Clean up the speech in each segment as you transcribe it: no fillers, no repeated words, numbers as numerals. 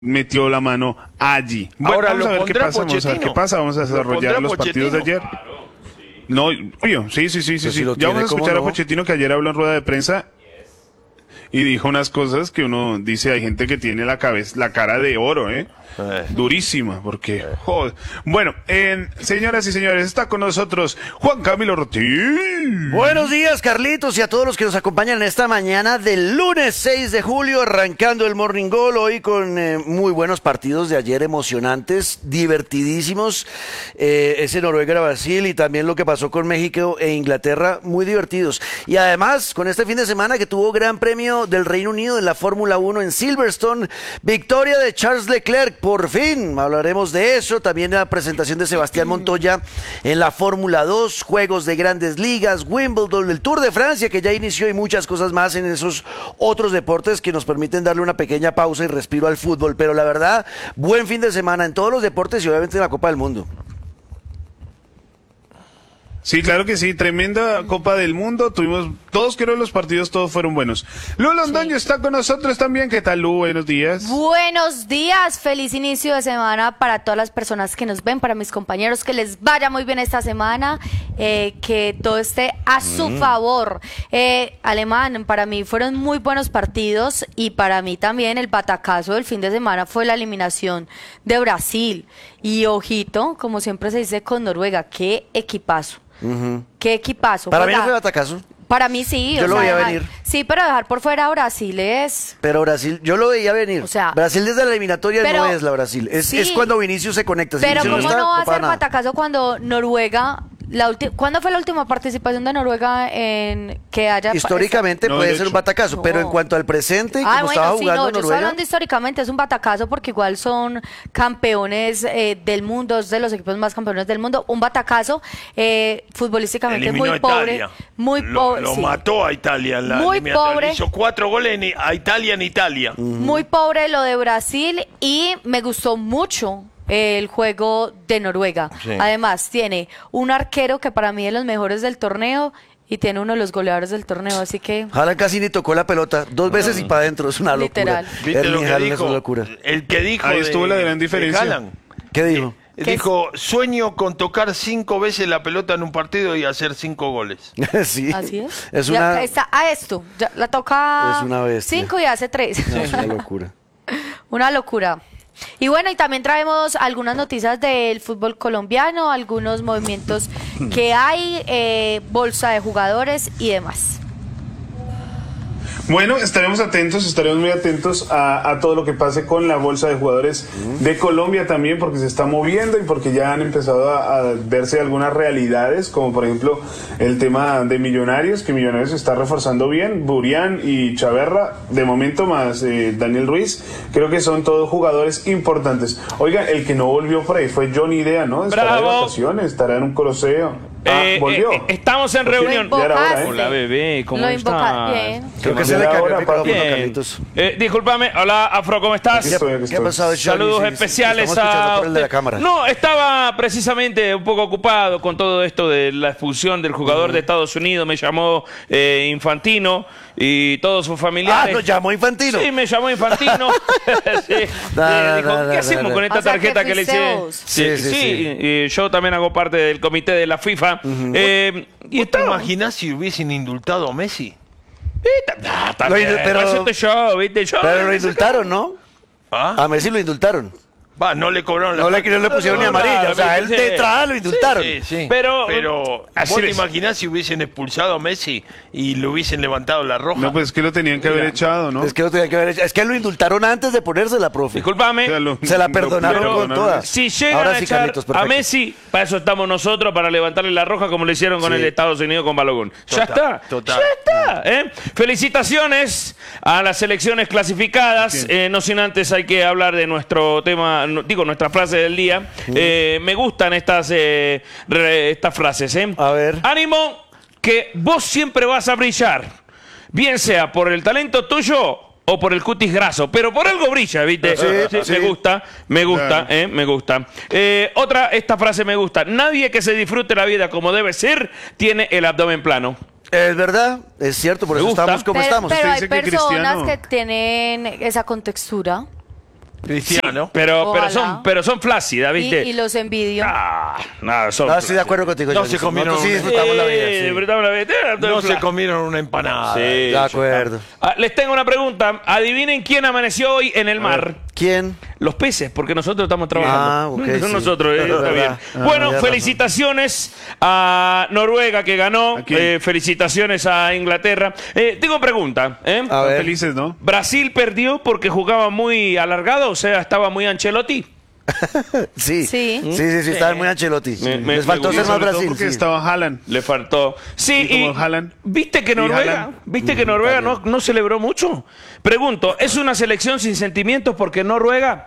metió la mano allí. Bueno, Ahora vamos a lo ver qué pondrá pasa, vamos a ver qué Pochettino. pasa, vamos a desarrollar los partidos de ayer. No, obvio, sí. Pues si lo Ya vamos a tiene, ¿cómo escuchar a no? Pochettino, que ayer habló en rueda de prensa y dijo unas cosas que uno dice, hay gente que tiene la cara de oro, durísima, porque, joder. Bueno, señoras y señores, está con nosotros Juan Camilo Rotín. Buenos días, Carlitos, y a todos los que nos acompañan en esta mañana del lunes 6 de julio, arrancando el Morning Goal, hoy con muy buenos partidos de ayer, emocionantes, divertidísimos. Ese Noruega-Brasil y también lo que pasó con México e Inglaterra, muy divertidos. Y además, con este fin de semana que tuvo Gran Premio del Reino Unido en la Fórmula 1 en Silverstone, victoria de Charles Leclerc, por fin, hablaremos de eso. También la presentación de Sebastián Montoya en la Fórmula 2, juegos de grandes ligas, Wimbledon, el Tour de Francia que ya inició y muchas cosas más en esos otros deportes que nos permiten darle una pequeña pausa y respiro al fútbol. Pero la verdad, buen fin de semana en todos los deportes y obviamente en la Copa del Mundo. Sí, claro que sí, tremenda Copa del Mundo, tuvimos todos, creo, los partidos, todos fueron buenos. Lu Londoño está con nosotros también, ¿qué tal, Lu? Buenos días. Buenos días, feliz inicio de semana para todas las personas que nos ven, para mis compañeros, que les vaya muy bien esta semana, que todo esté a su favor. Alemán, para mí fueron muy buenos partidos y para mí también el batacazo del fin de semana fue la eliminación de Brasil. Y ojito, como siempre se dice con Noruega, qué equipazo. Qué equipazo. Para mí no fue batacazo. Para mí sí. Yo lo veía venir. Sí, pero dejar por fuera a Brasil es... Pero Brasil, yo lo veía venir. O sea, Brasil desde la eliminatoria pero, no es la Brasil. Es, sí, es cuando Vinicius se conecta. Si pero Vinicius ¿cómo no va a pasa ser nada. batacazo cuando Noruega... ¿Cuándo fue la última participación de Noruega en que haya... Históricamente No, puede de ser un hecho. batacazo, No. pero en cuanto al presente, como estaba sí, jugando no, yo estoy Noruega... hablando históricamente, es un batacazo porque igual son campeones del mundo, es de los equipos más campeones del mundo. Un batacazo futbolísticamente Eliminó muy a pobre. Italia. Muy pobre. Lo sí. mató a Italia en la Muy eliminatoria. pobre. Le hizo 4 goles a Italia en Italia. Muy pobre lo de Brasil y me gustó mucho el juego de Noruega. Sí. Además, tiene un arquero que para mí es de los mejores del torneo y tiene uno de los goleadores del torneo, así que... Haaland casi ni tocó la pelota, 2 veces y para adentro, es una locura. Literal. ¿Viste lo Erling que Haaland es dijo? una locura. El que dijo Ahí estuvo la gran diferencia. Haaland. ¿Qué dijo? Dijo, sueño con tocar 5 veces la pelota en un partido y hacer 5 goles. Sí. Así es. Es Ya una, está a esto. Ya la toca Es una bestia. 5 y hace 3. no, es una locura. Una locura. Y bueno, y también traemos algunas noticias del fútbol colombiano, algunos movimientos que hay, bolsa de jugadores y demás. Bueno, estaremos muy atentos a todo lo que pase con la bolsa de jugadores de Colombia también, porque se está moviendo y porque ya han empezado a verse algunas realidades, como por ejemplo el tema de Millonarios, que Millonarios se está reforzando bien, Burián y Chaverra, de momento más Daniel Ruiz, creo que son todos jugadores importantes. Oiga, el que no volvió por ahí fue Johnny Idea, ¿no? Estará de Bravo. vacaciones, estará en un coloseo. Volvió. Estamos en Pues sí, reunión. ya era hora, ¿eh? Hola, bebé, ¿cómo Lo invoca estás? bien. Creo que Ya se le era cayó hora, el micrófono, papi. Bien. Carlitos. Discúlpame, hola Afro, ¿cómo estás? Aquí estoy, aquí ¿Qué ha estoy. pasado, Johnny? Saludos Sí, especiales estamos escuchando a por el de la usted. cámara. No, estaba precisamente un poco ocupado con todo esto de la expulsión del jugador de Estados Unidos. Me llamó Infantino y todos sus familiares. Nos llamó Infantino. Sí, me llamó Infantino. Sí. Dijo, ¿qué hacemos con esta O sea, tarjeta que le fuiste hice? vos. Sí. Y yo también hago parte del comité de la FIFA. Y ¿Vos te estaba... imaginás si hubiesen indultado a Messi? Pero lo indultaron, ¿no? ¿Ah? A Messi lo indultaron. Va, no le cobraron la No le pusieron ni amarilla. O sea, él sí. de entrada lo indultaron. Sí, sí. Pero- ¿vos te es. imaginás si hubiesen expulsado a Messi y le hubiesen levantado la roja? No, pues es que lo tenían que haber echado, ¿no? Es que no tenía que haber hecho. Es que lo indultaron antes de ponérsela, profe. Discúlpame. Se la perdonaron Pero- con todas. Si llegan Ahora a sí, echar Carlitos, a perfecto. Messi, para eso estamos nosotros, para levantarle la roja como le hicieron con Sí. el de Estados Unidos con Balogun. Ya Total, está. total. Ya está. Felicitaciones a las selecciones clasificadas. No sin antes hay que hablar de nuestro tema, nuestra frase del día. Me gustan estas frases. A ver. Ánimo, que vos siempre vas a brillar. Bien sea por el talento tuyo o por el cutis graso, pero por algo brilla, ¿viste? Sí. Me gusta, Claro. me gusta. Esta frase me gusta. Nadie que se disfrute la vida como debe ser tiene el abdomen plano. Es verdad, es cierto, por Me eso gusta. estamos como Pero, estamos. pero hay Usted dice que personas Cristiano- que tienen esa contextura. Cristiano. Pero Ojalá. son flácidas, ¿viste? Y los envidio. Nada, son No, estoy de acuerdo contigo. No Jason. se comieron Nosotros sí un- disfrutamos la vida. sí. disfrutamos la vida. No se comieron una empanada. Sí, De acuerdo. Les tengo una pregunta. Adivinen quién amaneció hoy en el mar. ¿Quién? Los peces, porque nosotros estamos trabajando. ok, Son sí. nosotros, Es está verdad. bien. Bueno, tienes felicitaciones a Noruega que ganó. ¿A quién? Felicitaciones a Inglaterra. Tengo pregunta. A Están ver. felices, ¿no? ¿Brasil perdió porque jugaba muy alargado? O sea, estaba muy Ancelotti. Sí. Sí. Sí, estaba muy Ancelotti. Me Les faltó gusta. ser más Sobre todo Brasil. porque sí. estaba Haaland. Le faltó. Sí, Y como Haaland. ¿viste que Y Noruega, Haaland. ¿viste que Noruega no celebró mucho? Pregunto, ¿es una selección sin sentimientos porque no ruega?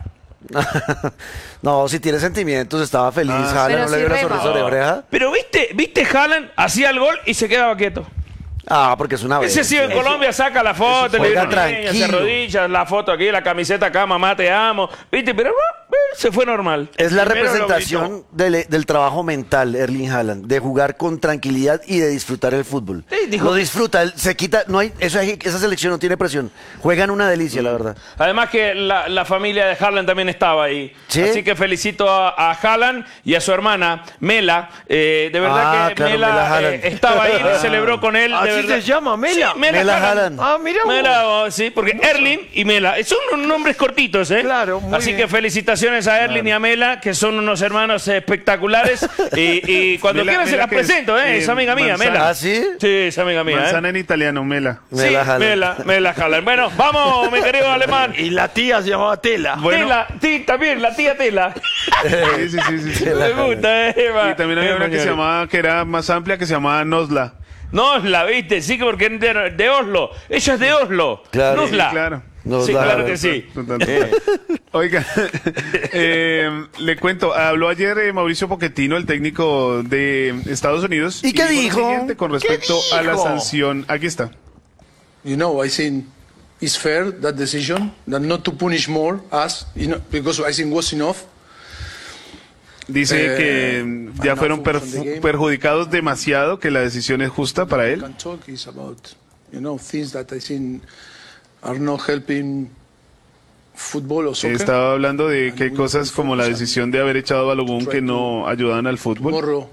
No, si tiene sentimientos, estaba feliz. Haaland Pero no le sí dio una rema. sonrisa de oreja. Pero ¿viste Haaland hacía el gol y se quedaba quieto? Ah, porque es una vez. Ese sí en Colombia saca la foto, le juega dice, "Niña, se tranquilo". arrodilla, la foto aquí, la camiseta acá, mamá te amo. ¿Viste? Pero se fue normal. Es la Primero lo representación del trabajo mental, Erling Haaland, de jugar con tranquilidad y de disfrutar el fútbol. Sí, dijo- Lo disfruta, él se quita, no hay, esa selección no tiene presión. Juegan una delicia, la verdad. Además que la familia de Haaland también estaba ahí. ¿Sí? Así que felicito a Haaland y a su hermana Mela. De verdad que Claro, Mela, Mela Haaland. estaba ahí, celebró con él. de ¿Así verdad. se llama, Mela? Sí, Mela Haaland. Ah, mira vos. Mela, sí, porque Erling y Mela son unos nombres cortitos, ¿eh? Claro, muy Así bien. que felicitaciones a Erling y a Mela, que son unos hermanos espectaculares. y cuando Mela- quieran se Mela las que es, presento, ¿eh? Es amiga mía, manzana. Mela. ¿Ah, sí? Sí, es amiga mía, Manzana en italiano, Mela. Sí, Mela Haaland. Mela Haaland. Bueno, vamos, mi querido alemán. Y la tía se llamaba Tela. Bueno. Tela, sí, también, la tía Tela. Sí. Me gusta, Eva. Y también había una que se llamaba, que era más amplia, que se llamaba Nosla. No, la viste, sí, porque es de Oslo. Ella es de Oslo. Claro. Nosla. Sí, claro. Nosla. Sí, claro que sí. Total. Oiga, le cuento, habló ayer Mauricio Pochettino, el técnico de Estados Unidos. ¿Y qué lo dijo? siguiente con respecto a la dijo? sanción. Aquí está. You know, I think it's fair that decision, that not to punish more us, you know, because I think was enough. Dice que ya fueron perjudicados demasiado, que la decisión es justa para él. Can talk is about, you know, things that I think are not helping football or soccer. Estaba hablando de que hay cosas como la decisión de haber echado a Balogun que no ayudaban al fútbol. Tomorrow,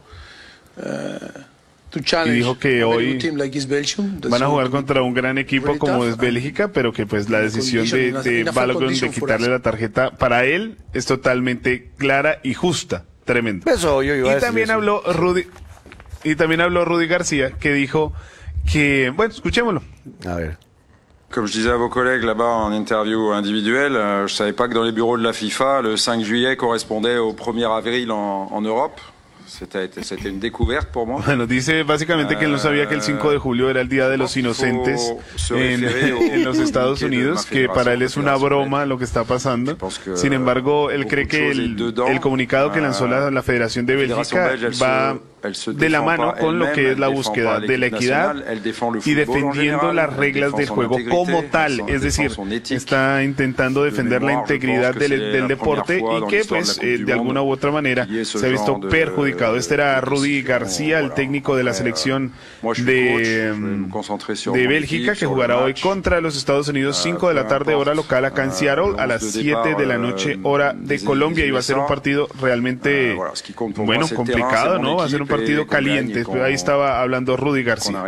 to challenge Y dijo que a very hoy good team like is Belgium. That's Van a jugar going to be contra un gran equipo very como tough es Bélgica, pero que pues la decisión de Balogun de quitarle la tarjeta para él es totalmente clara y justa, tremendo. Eso yo iba a Y decir también eso. habló Rudy García, que dijo que, bueno, escuchémoslo. A ver. Comme je disais à vos collègues là-bas en interview individuelle, je savais pas que dans les bureaux de la FIFA, le 5 juillet correspondait au 1er avril en Europe. C'était une découverte pour moi. Bueno, dice básicamente que él no sabía que el 5 de julio era el Día de los Inocentes en los Estados Unidos, que para él es una broma lo que está pasando. Sin embargo, él cree que el comunicado que lanzó la Federación de Bélgica va de la mano con lo que es la búsqueda de la equidad y defendiendo las reglas del juego como tal. Es decir, está intentando defender la integridad del deporte y que pues de alguna u otra manera se ha visto perjudicado. Este era Rudy García, el técnico de la selección de Bélgica, que jugará hoy contra los Estados Unidos, 5 de la tarde hora local acá en Seattle, a las 7 de la noche hora de Colombia, y va a ser un partido realmente, bueno, complicado, ¿no? Va a ser un partido caliente. Ahí estaba hablando Rudy García.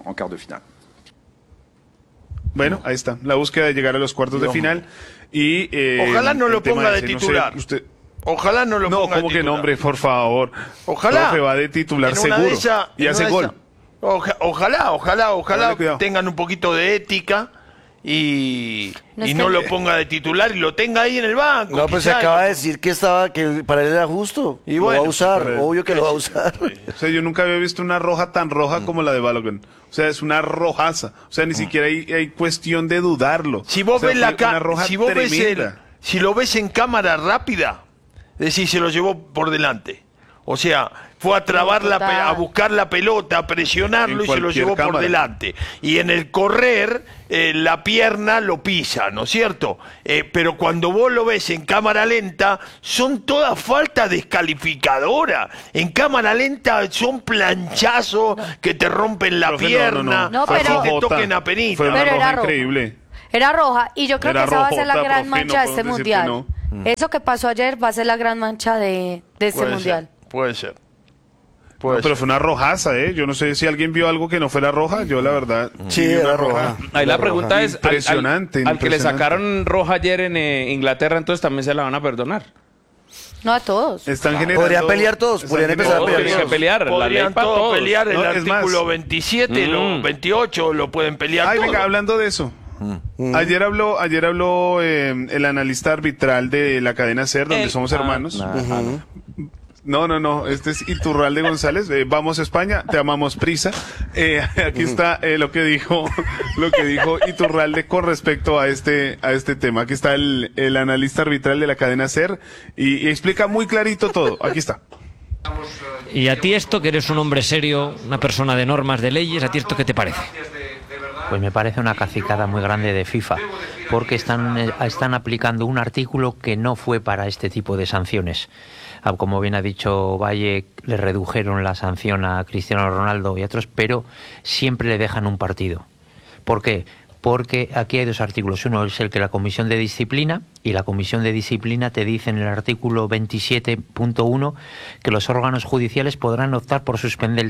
Bueno, ahí está, la búsqueda de llegar a los cuartos de final. Y Ojalá no lo el tema ponga de ese, no sé, titular. Ojalá no lo No, ponga de como que titular. nombre, por favor. Ojalá. Profe, va de titular En una seguro. de esas- Y en hace una de gol. esas- Ojalá Dale, cuidado. tengan un poquito de ética y No y es no que- lo ponga de titular y lo tenga ahí en el banco. No, pues se quizá, acaba ¿no? de decir que para él era justo. Y lo bueno, va a usar, pero- obvio que lo va a usar. O sea, yo nunca había visto una roja tan roja como la de Balogun. O sea, es una rojaza. O sea, ni siquiera hay cuestión de dudarlo. Si vos O sea, ves la fue una roja si vos ves tremenda. si lo ves en cámara rápida, decís se lo llevó por delante. O sea, fue a trabar total. a buscar la pelota, a presionarlo En y se lo cualquier llevó por cámara. delante. Y en el correr, la pierna lo pisa, ¿no es cierto? Pero cuando vos lo ves en cámara lenta, son todas faltas descalificadoras. En cámara lenta son planchazos que te rompen la Profe, pierna, No, Fue pero- que te rojota. toquen a penita. Fue una Pero roja era roja. increíble. Era roja, y yo creo Era que esa va a ser la rojota, gran profe, mancha de no este podemos decir que mundial. no. Eso que pasó ayer va a ser la gran mancha de este Puede mundial. ser, puede ser. No, pero fue una rojaza, ¿eh? Yo no sé si alguien vio algo que no fuera roja. Yo, la verdad, Sí, vi una era roja. Ahí la pregunta es, Impresionante, al que le impresionante. sacaron roja ayer en Inglaterra, entonces también se la van a perdonar. No a todos. Están generando... Podrían pelear todos, están podrían empezar a Todos pelear tienen que todos. pelear, la ley Podrían para todos todos. pelear el No, es más. artículo 27, los 28 lo pueden pelear Ay, todos. venga, hablando de eso. Ayer habló el analista arbitral de la cadena SER, donde somos hermanos. No, este es Iturralde González. Vamos a España, te amamos, prisa. Aquí está lo que dijo Iturralde con respecto a este tema. Aquí está el analista arbitral de la cadena SER y explica muy clarito todo. Aquí está. Y a ti esto, que eres un hombre serio, una persona de normas, de leyes, ¿a ti esto qué te parece? Pues me parece una cacicada muy grande de FIFA, porque están aplicando un artículo que no fue para este tipo de sanciones. Como bien ha dicho Valle, le redujeron la sanción a Cristiano Ronaldo y a otros, pero siempre le dejan un partido. ¿Por qué? Porque aquí hay dos artículos. Uno es el que la Comisión de Disciplina, y la Comisión de Disciplina te dice en el artículo 27.1 que los órganos judiciales podrán optar por suspender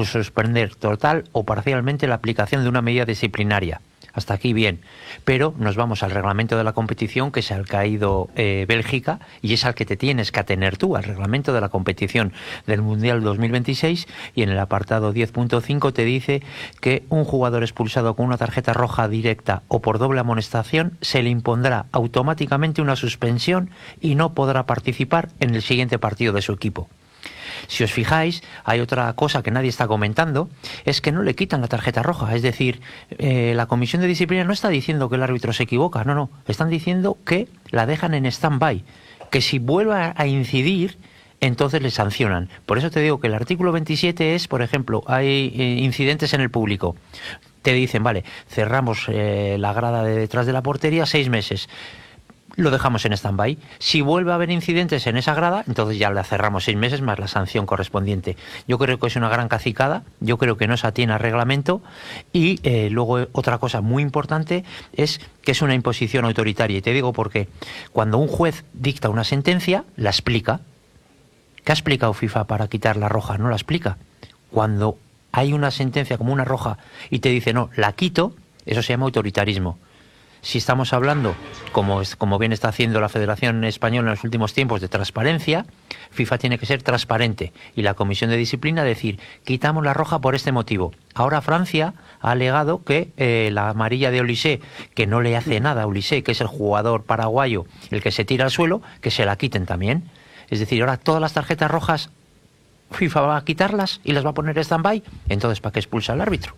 total o parcialmente la aplicación de una medida disciplinaria. Hasta aquí bien, pero nos vamos al reglamento de la competición, que es al que ha ido Bélgica, y es al que te tienes que atener tú, al reglamento de la competición del Mundial 2026, y en el apartado 10.5 te dice que un jugador expulsado con una tarjeta roja directa o por doble amonestación se le impondrá automáticamente una suspensión y no podrá participar en el siguiente partido de su equipo. Si os fijáis, hay otra cosa que nadie está comentando, es que no le quitan la tarjeta roja. Es decir, la Comisión de Disciplina no está diciendo que el árbitro se equivoca, no. Están diciendo que la dejan en stand-by, que si vuelve a incidir, entonces le sancionan. Por eso te digo que el artículo 27 es, por ejemplo, hay incidentes en el público. Te dicen, vale, cerramos la grada de detrás de la portería 6 meses. Lo dejamos en stand-by. Si vuelve a haber incidentes en esa grada, entonces ya la cerramos 6 meses más la sanción correspondiente. Yo creo que es una gran cacicada, yo creo que no se atiene al reglamento, y luego otra cosa muy importante es que es una imposición autoritaria. Y te digo porque cuando un juez dicta una sentencia, la explica. ¿Qué ha explicado FIFA para quitar la roja? No la explica. Cuando hay una sentencia como una roja y te dice no, la quito, eso se llama autoritarismo. Si estamos hablando, como bien está haciendo la Federación Española en los últimos tiempos, de transparencia, FIFA tiene que ser transparente y la Comisión de Disciplina decir, quitamos la roja por este motivo. Ahora Francia ha alegado que la amarilla de Olise, que no le hace nada a Olise, que es el jugador paraguayo, el que se tira al suelo, que se la quiten también. Es decir, ahora todas las tarjetas rojas FIFA va a quitarlas y las va a poner stand-by. Entonces, ¿para qué expulsa al árbitro?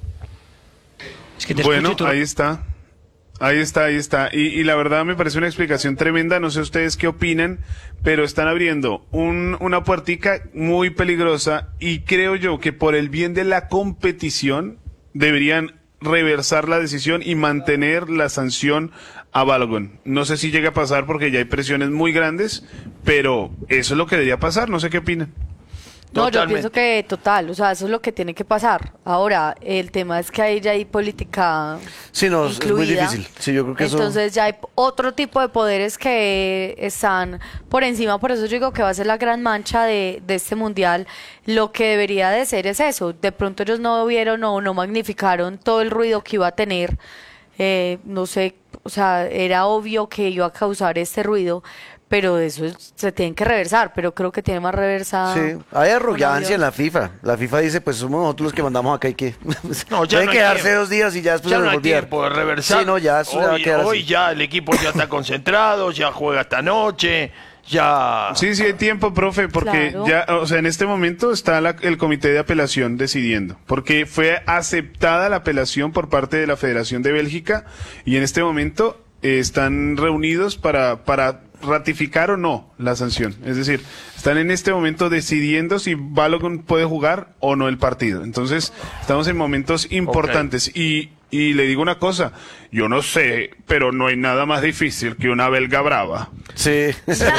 Es que te Bueno, escucho y tú- ahí está. Y la verdad me parece una explicación tremenda. No sé ustedes qué opinan, pero están abriendo una puertica muy peligrosa, y creo yo que por el bien de la competición deberían reversar la decisión y mantener la sanción a Balogun. No sé si llega a pasar porque ya hay presiones muy grandes, pero eso es lo que debería pasar. No sé qué opinan. No, yo Totalmente. pienso que total, o sea, eso es lo que tiene que pasar. Ahora, el tema es que ahí ya hay política Sí, no, es muy incluida. difícil. Sí, yo creo que Entonces ya hay otro tipo de poderes que están por encima, por eso yo digo que va a ser la gran mancha de este mundial. Lo que debería de ser es eso. De pronto ellos no vieron o no magnificaron todo el ruido que iba a tener. No sé, o sea, era obvio que iba a causar este ruido, pero eso se tiene que reversar, pero creo que tiene más reversa. Sí, hay arrogancia con en la FIFA. La FIFA dice, pues somos nosotros los que mandamos acá y que No, ya pueden no hay quedarse tiempo. 2 días y ya después Ya se no nos hay olvidar. tiempo de reversar. Sí, no, ya eso ya va a quedar hoy así. ya el equipo ya está concentrado, ya juega esta noche, ya... Sí, hay tiempo, profe, porque Claro. ya, o sea, en este momento está el comité de apelación decidiendo, porque fue aceptada la apelación por parte de la Federación de Bélgica, y en este momento están reunidos para ratificar o no la sanción. Es decir, están en este momento decidiendo si Balogun puede jugar o no el partido. Entonces, estamos en momentos importantes. Y le digo una cosa, yo no sé, pero no hay nada más difícil que una belga brava. Sí.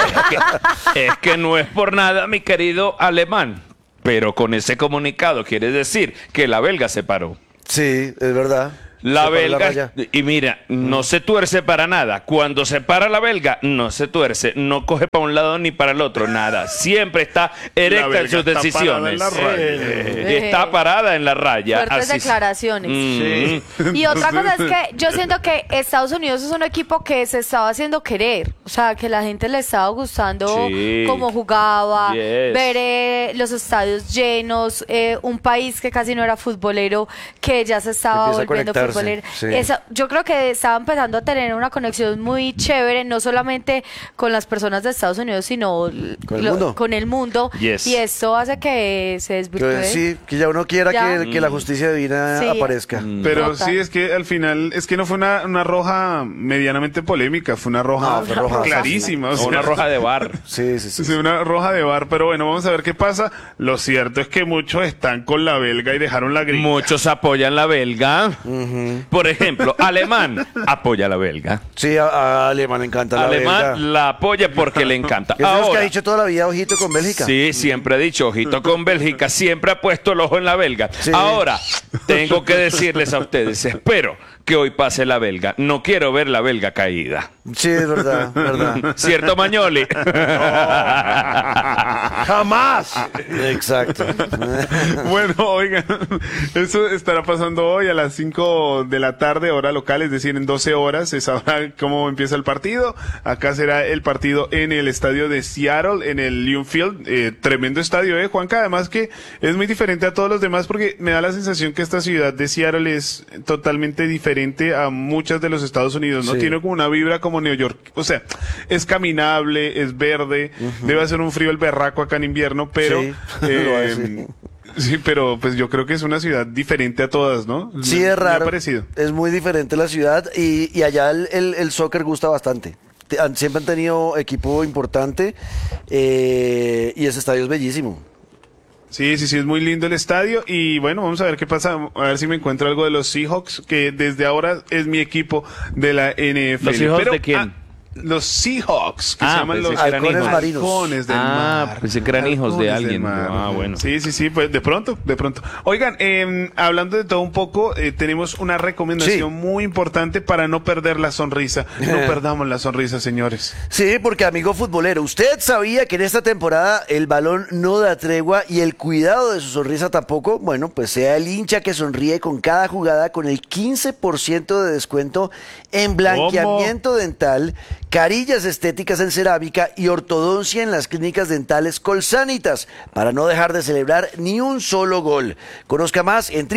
Es que no es por nada, mi querido alemán, pero con ese comunicado quiere decir que la belga se paró. Sí, es verdad. La Se para la belga, raya. y mira, no se tuerce para nada. Cuando se para la belga, no se tuerce, no coge para un lado ni para el otro, nada. Siempre está erecta en belga sus está decisiones. parada en la raya. Está parada en la raya. Fuertes así- declaraciones. Mm. Y otra cosa es que yo siento que Estados Unidos es un equipo que se estaba haciendo querer. O sea, que la gente le estaba gustando Sí. cómo jugaba, Yes. ver los estadios llenos, un país que casi no era futbolero, que ya se estaba Empieza a volviendo conectarse, futbolero. sí. Yo creo que estaba empezando a tener una conexión muy chévere, no solamente con las personas de Estados Unidos, sino Con el mundo. con el mundo. Yes. Y esto hace que se desvirtúe. Sí, que ya uno quiera Ya. que la justicia divina Sí. aparezca. Pero Total. sí, es que al final, es que no fue una roja medianamente polémica, fue una roja, No, fue roja. clarísima. o O sea, una roja de bar. Sí, sí, sí. Sí, una roja de bar, pero bueno, vamos a ver qué pasa. Lo cierto es que muchos están con la belga y dejaron la gringa. Muchos apoyan la belga. Por ejemplo, Alemán apoya a la belga. Sí, a Alemán le encanta la Alemán belga. la apoya porque le encanta. Es de los que ha Ahora, dicho toda la vida, ojito con Bélgica. sí, siempre ha dicho, ojito con Bélgica, siempre ha puesto el ojo en la belga. Sí. Ahora, tengo que decirles a ustedes, espero que hoy pase la belga. No quiero ver la belga caída. Sí, es verdad, verdad. ¿Cierto, Mañoli? Jamás. Exacto. Bueno, oigan, eso estará pasando hoy a las 5 de la tarde, hora local, es decir, en 12 horas se sabrá cómo empieza el partido. Acá será el partido en el estadio de Seattle, en el Leon Field. Tremendo estadio, Juanca, además que es muy diferente a todos los demás porque me da la sensación que esta ciudad de Seattle es totalmente diferente a muchas de los Estados Unidos, ¿no? Sí. Tiene como una vibra como New York, o sea, es caminable, es verde, debe hacer un frío el berraco acá en invierno, pero Sí, lo hace. sí, pero pues yo creo que es una ciudad diferente a todas, ¿no? Sí, Me es ha raro. parecido. Es muy diferente la ciudad y allá el soccer gusta bastante. Siempre han tenido equipo importante y ese estadio es bellísimo. Sí, sí, sí, es muy lindo el estadio y bueno, vamos a ver qué pasa, a ver si me encuentro algo de los Seahawks, que desde ahora es mi equipo de la NFL. ¿Los Seahawks de quién? Los Seahawks, que Ah, se llaman pensé los que eran halcones hijos. marinos. halcones del mar. Pensé que eran hijos de Halcones alguien. del mar. Ah, bueno. Sí, sí, sí, pues de pronto, de pronto. Oigan, hablando de todo un poco, tenemos una recomendación Sí. muy importante para no perder la sonrisa. No perdamos la sonrisa, señores. Sí, porque amigo futbolero, ¿usted sabía que en esta temporada el balón no da tregua y el cuidado de su sonrisa tampoco? Bueno, pues sea el hincha que sonríe con cada jugada con el 15% de descuento en blanqueamiento dental, carillas estéticas en cerámica y ortodoncia en las clínicas dentales Colsanitas, para no dejar de celebrar ni un solo gol. Conozca más en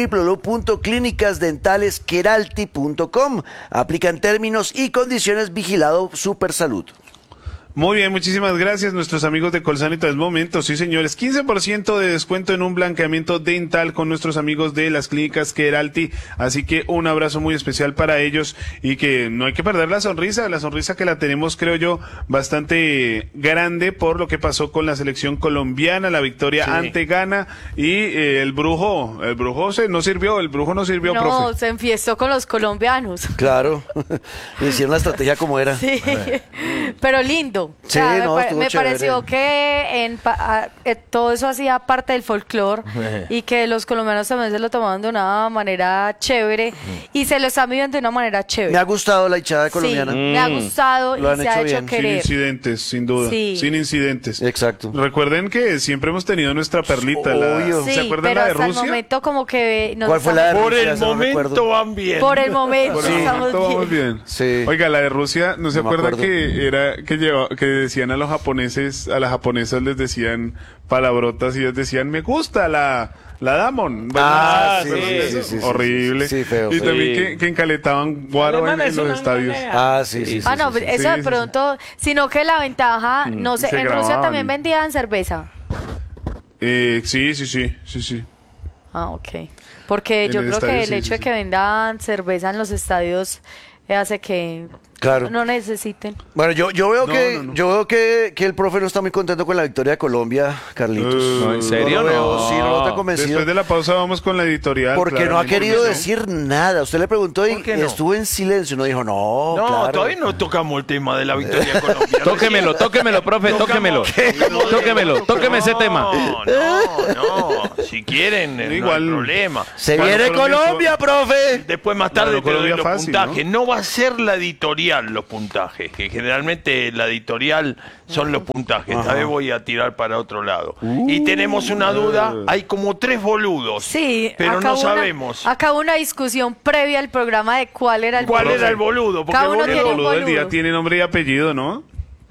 www.clínicasdentalesqueralti.com. Aplican términos y condiciones. Vigilado Supersalud. Muy bien, muchísimas gracias nuestros amigos de Colsanita. Es momento, sí señores, 15% de descuento en un blanqueamiento dental con nuestros amigos de las clínicas Keralty, así que un abrazo muy especial para ellos y que no hay que perder la sonrisa que la tenemos, creo yo, bastante grande por lo que pasó con la selección colombiana, la victoria ante Ghana y el brujo no sirvió, No, profe. se enfiestó con los colombianos. Claro, le hicieron la estrategia como era. Sí, pero lindo. Sí, no, estuvo me chévere. pareció que todo eso hacía parte del folclore y que los colombianos también se lo tomaban de una manera chévere y se lo están viviendo de una manera chévere. Me ha gustado la hinchada colombiana. Sí, me ha gustado Lo y han se ha hecho hecho bien. Sin querer. incidentes, sin duda, Sí. sin incidentes. Exacto. Recuerden que siempre hemos tenido nuestra perlita, Obvio. ¿se Sí, acuerdan pero la de hasta el Rusia? momento como que nos ¿Cuál fue la de estamos- Por Rusia? el Esa no recuerdo. momento van bien. Por el momento Por el estamos momento vamos bien. bien. Sí. Oiga, la de Rusia, ¿no se No me acuerda acuerdo. que era que decían a los japoneses, a las japonesas les decían palabrotas y ellos decían, me gusta la Damon? Ah, ¿Verdad? sí, ¿Recuerdan sí, eso? sí, sí, Horrible. sí, feo, y feo. también Sí. que encaletaban guaro en los estadios. Ah, sí, sí. Ah, sí, no, sí, sí. eso Sí, de sí, pronto, sino que la ventaja, no sé, se en Rusia grababan. también vendían cerveza. Sí. Ah, ok. Porque En yo el creo estadio, que el sí, hecho sí, de sí. que vendan cerveza en los estadios hace que Claro. No necesiten. Bueno, yo veo No, que no. yo veo que el profe no está muy contento con la victoria de Colombia, Carlitos. No, ¿en serio? lo veo, No. sí, no lo está convencido. Después de la pausa vamos con la editorial. Porque no ha claramente. querido decir nada. Usted le preguntó y ¿Por qué no? estuvo en silencio. No dijo, no, No, claro. todavía no tocamos el tema de la victoria colombiana. Tóquemelo, profe, tóquemelo. Tóqueme ese tema. No. Si quieren, no Igual. hay problema. Se Bueno, viene Colombia- Colombia, profe. Después más tarde Claro, te doy Colombia los fácil, puntajes. ¿no? Va a ser la editorial los puntajes, que generalmente la editorial son los puntajes. Esta vez voy a tirar para otro lado. Y tenemos una duda, hay como 3 boludos. Sí, pero acá no hubo sabemos. Acá hubo una discusión previa al programa de cuál era el ¿Cuál boludo. era el boludo? Porque Cada uno el El tiene un boludo del día boludo. tiene nombre y apellido, ¿no?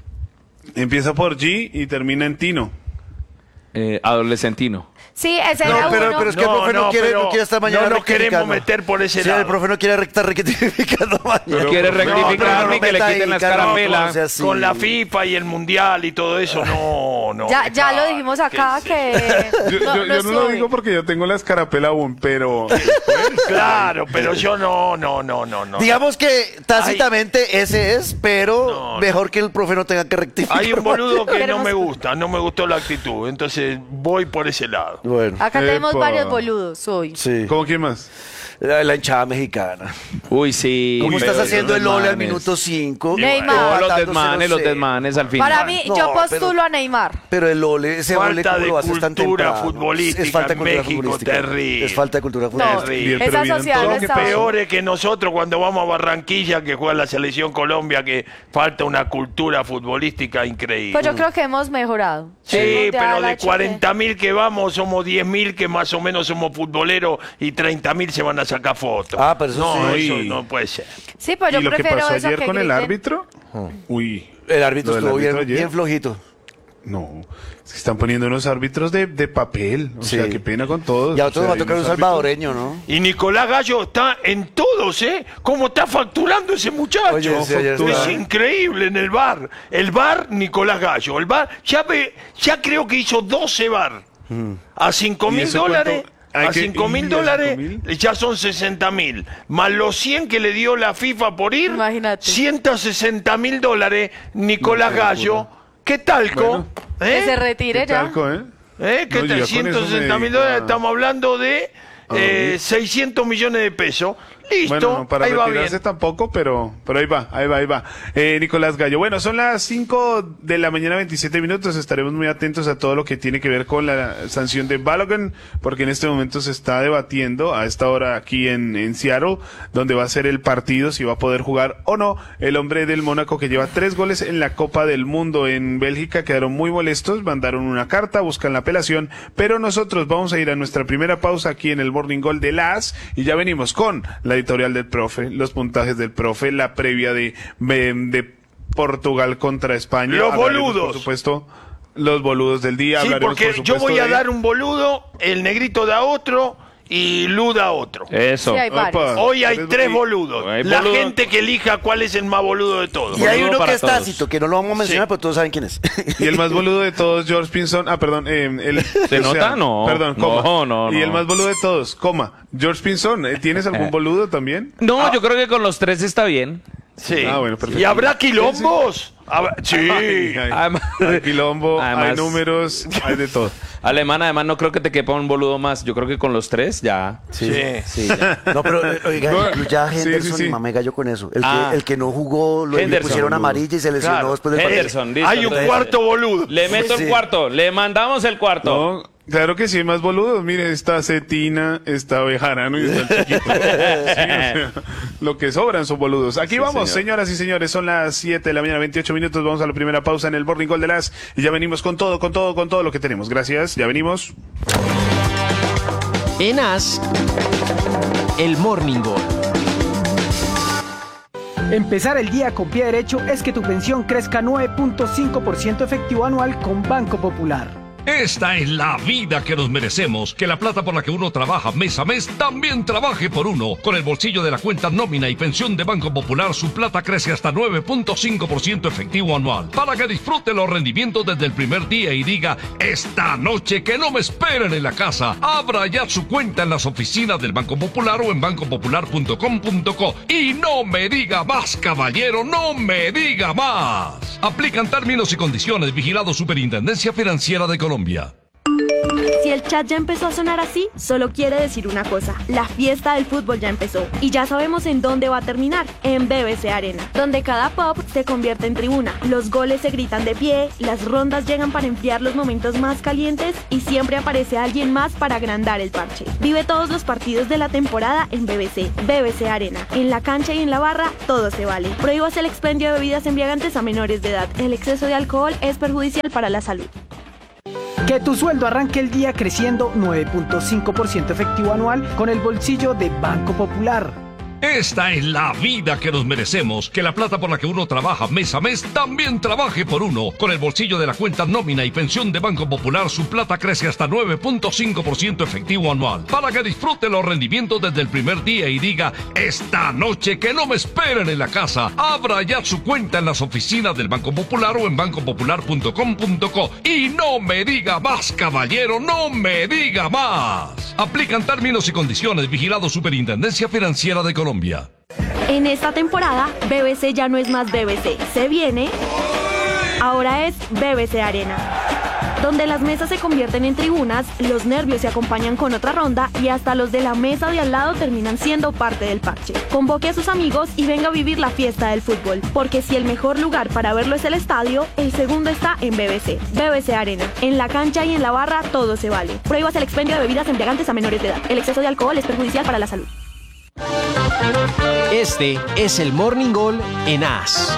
Empieza por G y termina en Tino. Adolescentino. Sí, ese No, era pero uno. es que el profe no quiere estar mañana no nos queremos rectificando. meter por ese Sí, lado. el profe no quiere estar rectificando mañana. Quiere rectificar no, y que le meta quiten ahí, las Carlos, caramelas. no sea así. Con la FIFA y el Mundial y todo eso, no. Ya lo dijimos acá que Yo no lo estuve. digo porque yo tengo la escarapela aún, pero... Claro, pero yo no. Digamos que tácitamente ese es, pero No, mejor que el profe no tenga que rectificar. Hay un boludo que no Queremos- me gusta, no me gustó la actitud, entonces voy por ese lado. Bueno, Acá tenemos Epa. varios boludos hoy. sí. ¿Cómo quién más? La hinchada mexicana. Uy, sí. ¿Cómo pero estás haciendo el los Lole al desmanes. minuto 5? Neymar. Los desmanes al final. Para mí, No, yo pero- postulo a Neymar. Pero el Lole, ese Lole, Falta ¿cómo de lo haces tan cultura temprano? futbolística Es falta de en cultura México, futbolística. terrible. Es falta de cultura No, futbolística. Terrible. Pero esa bien, sociedad todo no lo que está bien. Peores que nosotros cuando vamos a Barranquilla, que juega la selección Colombia, que falta una cultura futbolística increíble. Pues yo creo que hemos mejorado. Sí, El pero Mundial, de HT. 40.000 que vamos, somos 10.000 que más o menos somos futboleros y 30.000 se van a sacar fotos. Ah, pero eso no, sí. eso no puede ser. Sí, pues ¿Y yo lo que prefiero pasó eso ayer que con el griten. árbitro? Uy. El árbitro Lo del estuvo árbitro bien, ayer. bien flojito. No, es que están poniendo unos árbitros de papel. O Sí. sea, qué pena con todos. Y a O otros sea, va a tocar un unos árbitros- salvadoreño, ¿no? Y Nicolás Gallo está en todos, ¿eh? ¿Cómo está facturando ese muchacho? Oye, sí, ayer es estaba- increíble en el bar. El bar, Nicolás Gallo. El bar, ya creo que hizo 12 bar. A 5.000 ¿Y eso dólares. cuánto? Hay A que- 5.000 ¿y a dólares 5.000? ya son 60.000. Más los 100 que le dio la FIFA por ir. Imagínate. 160.000 dólares. Nicolás No, qué Gallo. locura. ¿Qué talco? Bueno. Que se retire ¿Qué ya. talco, eh? ¿Qué No, tal? ya con eso 160.000 me- dólares, ah. estamos hablando de 600 millones de pesos. Listo, Bueno, no para ahí va retirarse bien. tampoco, pero ahí va. Nicolás Gallo. Bueno, son las 5 de la mañana, 27 minutos. Estaremos muy atentos a todo lo que tiene que ver con la sanción de Balogun, porque en este momento se está debatiendo a esta hora aquí en Seattle, donde va a ser el partido, si va a poder jugar o no. El hombre del Mónaco que lleva 3 goles en la Copa del Mundo en Bélgica quedaron muy molestos, mandaron una carta, buscan la apelación, pero nosotros vamos a ir a nuestra primera pausa aquí en el Morning Goal de las y ya venimos con la editorial del profe, los puntajes del profe, la previa de Portugal contra España. Los Hablaremos, boludos. por supuesto, los boludos del día. Sí, Hablaremos, porque por yo supuesto, voy a de- dar un boludo, el negrito da otro y Lu da otro. Eso. Sí, hay varios. Opa. Hoy hay Tres- 3 boludos. Hay La boludo. gente que elija cuál es el más boludo de todos. Y hay Boludo uno para que es todos. tácito, que no lo vamos a mencionar, Sí. pero todos saben quién es. Y el más boludo de todos, George Pinson. Ah, perdón. ¿Se nota? No. Perdón, No, coma. no, Y el no. más boludo de todos, coma. George Pinson. ¿Tienes algún boludo también? No, yo creo que con los 3 está bien. Sí. Ah, bueno, perfecto. ¿Y habrá quilombos? Sí. Además- Hay quilombo, hay Además- números, hay de todo. Alemán, además, no creo que te quepa un boludo más. Yo creo que con los 3 ya. Sí. Sí, ya. No, pero oiga, No, incluya a sí, Henderson sí, sí. y Mamé Gallo con eso. Ah. El que no jugó, le Henderson, pusieron boludo. amarilla y se lesionó Claro. después del partido. Henderson, listo. Hay un entonces, cuarto boludo. Le meto Sí. el cuarto. Le mandamos el cuarto. No, claro que sí, hay más boludos. Mire, está Cetina, está Bejarano y está el chiquito. Sí, o sea, lo que sobran son boludos. Aquí vamos, señor. señoras y señores, son las 7 de la mañana, 28 minutos. Vamos a la primera pausa en el Morning Call de las y ya venimos con todo lo que tenemos. Gracias, ya venimos. En As, el Morning Goal. Empezar el día con pie derecho es que tu pensión crezca 9.5% efectivo anual con Banco Popular. Esta es la vida que nos merecemos, que la plata por la que uno trabaja mes a mes también trabaje por uno. Con el bolsillo de la cuenta nómina y pensión de Banco Popular, su plata crece hasta 9.5% efectivo anual, para que disfrute los rendimientos desde el primer día y diga, esta noche que no me esperen en la casa. Abra ya su cuenta en las oficinas del Banco Popular o en bancopopular.com.co. Y no me diga más, caballero, no me diga más. Aplican términos y condiciones. Vigilado Superintendencia Financiera de Colombia. Si el chat ya empezó a sonar así, solo quiere decir una cosa: la fiesta del fútbol ya empezó. Y ya sabemos en dónde va a terminar: en BBC Arena, donde cada pop se convierte en tribuna, los goles se gritan de pie, las rondas llegan para enfriar los momentos más calientes y siempre aparece alguien más para agrandar el parche. Vive todos los partidos de la temporada en BBC Arena. En la cancha y en la barra, todo se vale. Prohíbas el expendio de bebidas embriagantes a menores de edad. El exceso de alcohol es perjudicial para la salud. Que tu sueldo arranque el día creciendo 9.5% efectivo anual con el bolsillo de Banco Popular. Esta es la vida que nos merecemos, que la plata por la que uno trabaja mes a mes también trabaje por uno. Con el bolsillo de la cuenta nómina y pensión de Banco Popular, su plata crece hasta 9.5% efectivo anual, para que disfrute los rendimientos desde el primer día y diga, esta noche que no me esperen en la casa. Abra ya su cuenta en las oficinas del Banco Popular o en bancopopular.com.co. Y no me diga más, caballero, no me diga más. Aplican términos y condiciones. Vigilado Superintendencia Financiera de Colombia. En esta temporada, BBC ya no es más BBC. Se viene, ahora es BBC Arena, donde las mesas se convierten en tribunas, los nervios se acompañan con otra ronda y hasta los de la mesa de al lado terminan siendo parte del parche. Convoque a sus amigos y venga a vivir la fiesta del fútbol, porque si el mejor lugar para verlo es el estadio, el segundo está en BBC Arena. En la cancha y en la barra todo se vale. Prohíbas el expendio de bebidas embriagantes a menores de edad. El exceso de alcohol es perjudicial para la salud. Este es el Morning Goal en AS.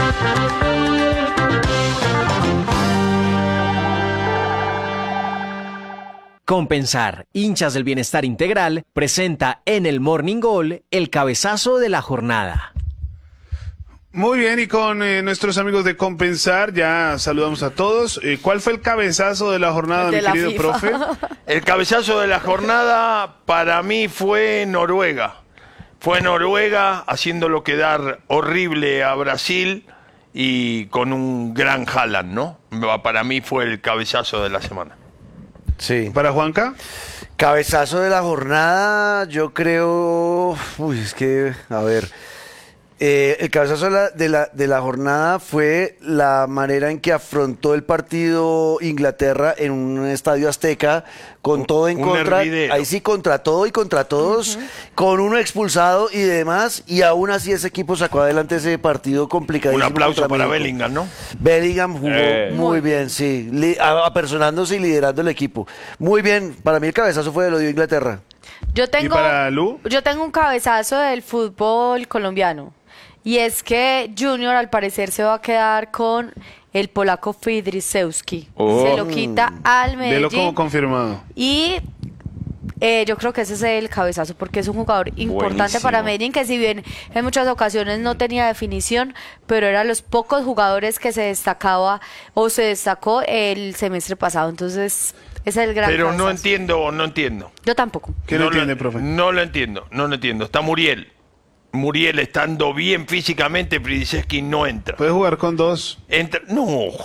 Compensar, hinchas del bienestar integral, presenta en el Morning Goal el cabezazo de la jornada. Muy bien, y con nuestros amigos de Compensar ya saludamos a todos. ¿Cuál fue el cabezazo de la jornada, mi querido profe? El cabezazo de la jornada para mí fue Noruega. Fue Noruega haciéndolo quedar horrible a Brasil y con un gran Haaland, ¿no? Para mí fue el cabezazo de la semana. Sí. ¿Para Juanca? Cabezazo de la jornada, yo creo... es que, a ver... el cabezazo de la jornada fue la manera en que afrontó el partido Inglaterra en un estadio Azteca, con todo en contra, hervidero. ahí sí contra todo y contra todos, con uno expulsado y demás, y aún así ese equipo sacó adelante ese partido complicadísimo. Un aplauso para México. Bellingham, ¿no? Bellingham jugó muy bien, sí, apersonándose y liderando el equipo. Muy bien, para mí el cabezazo fue de lo de Inglaterra. Yo tengo, ¿Y para Lu? yo tengo un cabezazo del fútbol colombiano. Y es que Junior al parecer se va a quedar con el polaco Fidrisewski. Se lo quita al Medellín. Velo como confirmado. Y yo creo que ese es el cabezazo porque es un jugador importante Buenísimo. para Medellín, que si bien en muchas ocasiones no tenía definición, pero era los pocos jugadores que se destacaba o se destacó el semestre pasado. Entonces, ese es el gran Pero cabezazo. no entiendo. Yo tampoco. ¿Qué no entiende, profe? No lo entiendo. Está Muriel. Muriel estando bien físicamente, Fidrisewski no entra. ¿Puede jugar con dos? Entra, no.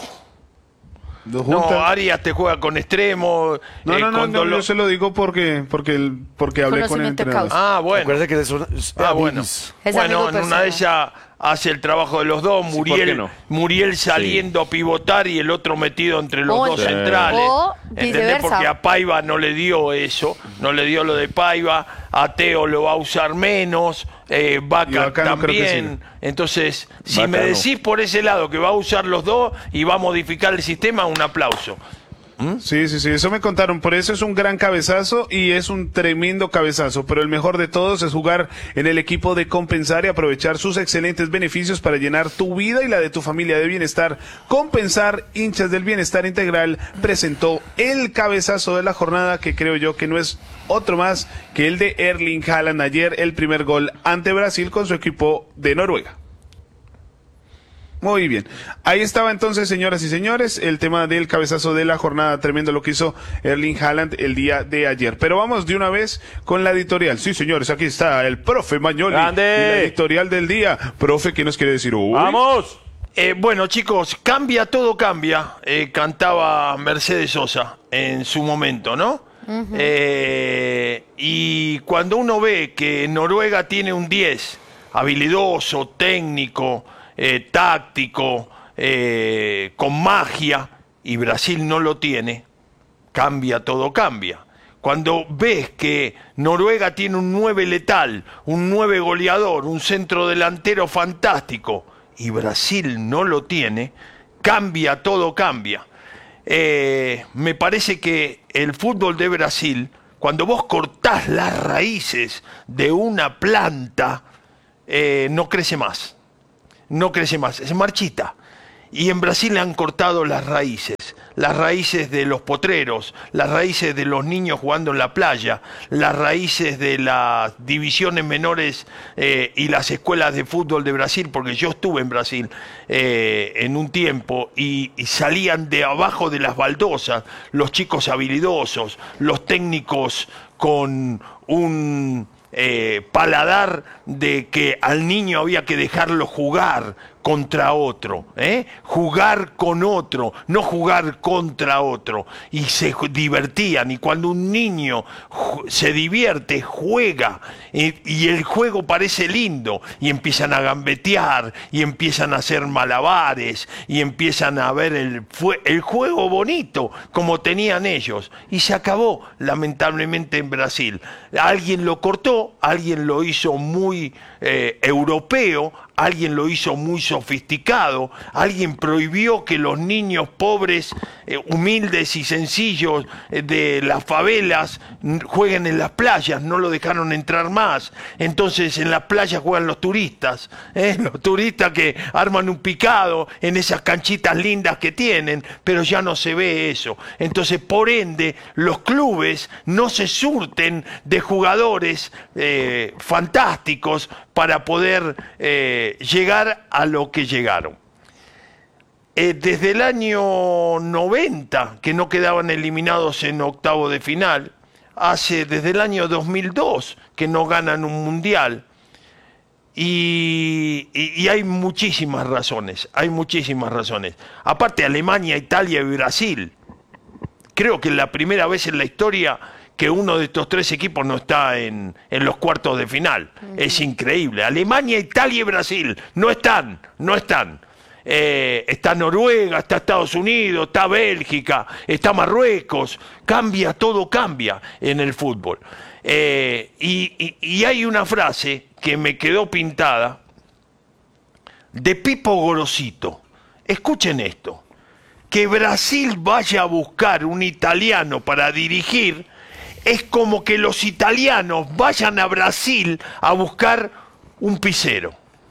¿Dos No, juntas? Arias te juega con extremo. No, con yo se lo digo porque hablé con el Conocimiento de entrenador. causa. Ah, bueno. Acuérdate que son Bueno. amigos. Es Bueno, amigo en una personal. de ellas hace el trabajo de los dos. Sí, ¿por qué Muriel, no? Muriel saliendo a pivotar y el otro metido entre los O dos en- centrales. o ¿Entendés? viceversa. Porque a Paiva no le dio eso, no le dio lo de Paiva. A Teo lo va a usar menos. Vaca Y Vaca no creo que también. Entonces, si Vaca me no. decís por ese lado que va a usar los dos y va a modificar el sistema, un aplauso. Sí, eso me contaron. Por eso es un gran cabezazo y es un tremendo cabezazo. Pero el mejor de todos es jugar en el equipo de Compensar y aprovechar sus excelentes beneficios para llenar tu vida y la de tu familia de bienestar. Compensar, hinchas del bienestar integral, presentó el cabezazo de la jornada, que creo yo que no es otro más que el de Erling Haaland ayer, el primer gol ante Brasil con su equipo de Noruega. Muy bien. Ahí estaba entonces, señoras y señores, el tema del cabezazo de la jornada. Tremendo lo que hizo Erling Haaland el día de ayer. Pero vamos de una vez con la editorial. Sí, señores, aquí está el profe Magnoli. ¡Grande! Y la editorial del día. Profe, ¿qué nos quiere decir? Uy. ¡Vamos! Bueno, chicos, cambia, todo cambia. Cantaba Mercedes Sosa en su momento, ¿no? Y cuando uno ve que Noruega tiene un 10, habilidoso, técnico, táctico, con magia, y Brasil no lo tiene, cambia, todo cambia. Cuando ves que Noruega tiene un 9 letal, un 9 goleador, un centro delantero fantástico, y Brasil no lo tiene, cambia, todo cambia. Me parece que el fútbol de Brasil, cuando vos cortás las raíces de una planta, no crece más. No crece más, se marchita. Y en Brasil le han cortado las raíces de los potreros, las raíces de los niños jugando en la playa, las raíces de las divisiones menores y las escuelas de fútbol de Brasil, porque yo estuve en Brasil en un tiempo y salían de abajo de las baldosas los chicos habilidosos, los técnicos con un paladar de que al niño había que dejarlo jugar contra otro, jugar con otro, no jugar contra otro, y se divertían. Y cuando un niño se divierte, juega, y el juego parece lindo, y empiezan a gambetear, y empiezan a hacer malabares, y empiezan a ver el juego bonito como tenían ellos, y se acabó lamentablemente en Brasil. Alguien lo cortó, alguien lo hizo muy europeo, alguien lo hizo muy sofisticado, alguien prohibió que los niños pobres, humildes y sencillos de las favelas jueguen en las playas, no lo dejaron entrar más. Entonces en las playas juegan los turistas que arman un picado en esas canchitas lindas que tienen, pero ya no se ve eso. Entonces, por ende, los clubes no se surten de jugadores fantásticos para poder llegar a lo que llegaron. Desde el año 90, que no quedaban eliminados en octavo de final, desde el año 2002 que no ganan un mundial, y hay muchísimas razones, Aparte, Alemania, Italia y Brasil, creo que es la primera vez en la historia que uno de estos tres equipos no está en los cuartos de final. Es increíble. Alemania, Italia y Brasil no están. Está Noruega, está Estados Unidos, está Bélgica, está Marruecos. Todo cambia en el fútbol. Y hay una frase que me quedó pintada de Pipo Gorosito. Escuchen esto. Que Brasil vaya a buscar un italiano para dirigir es como que los italianos vayan a Brasil a buscar un pisero.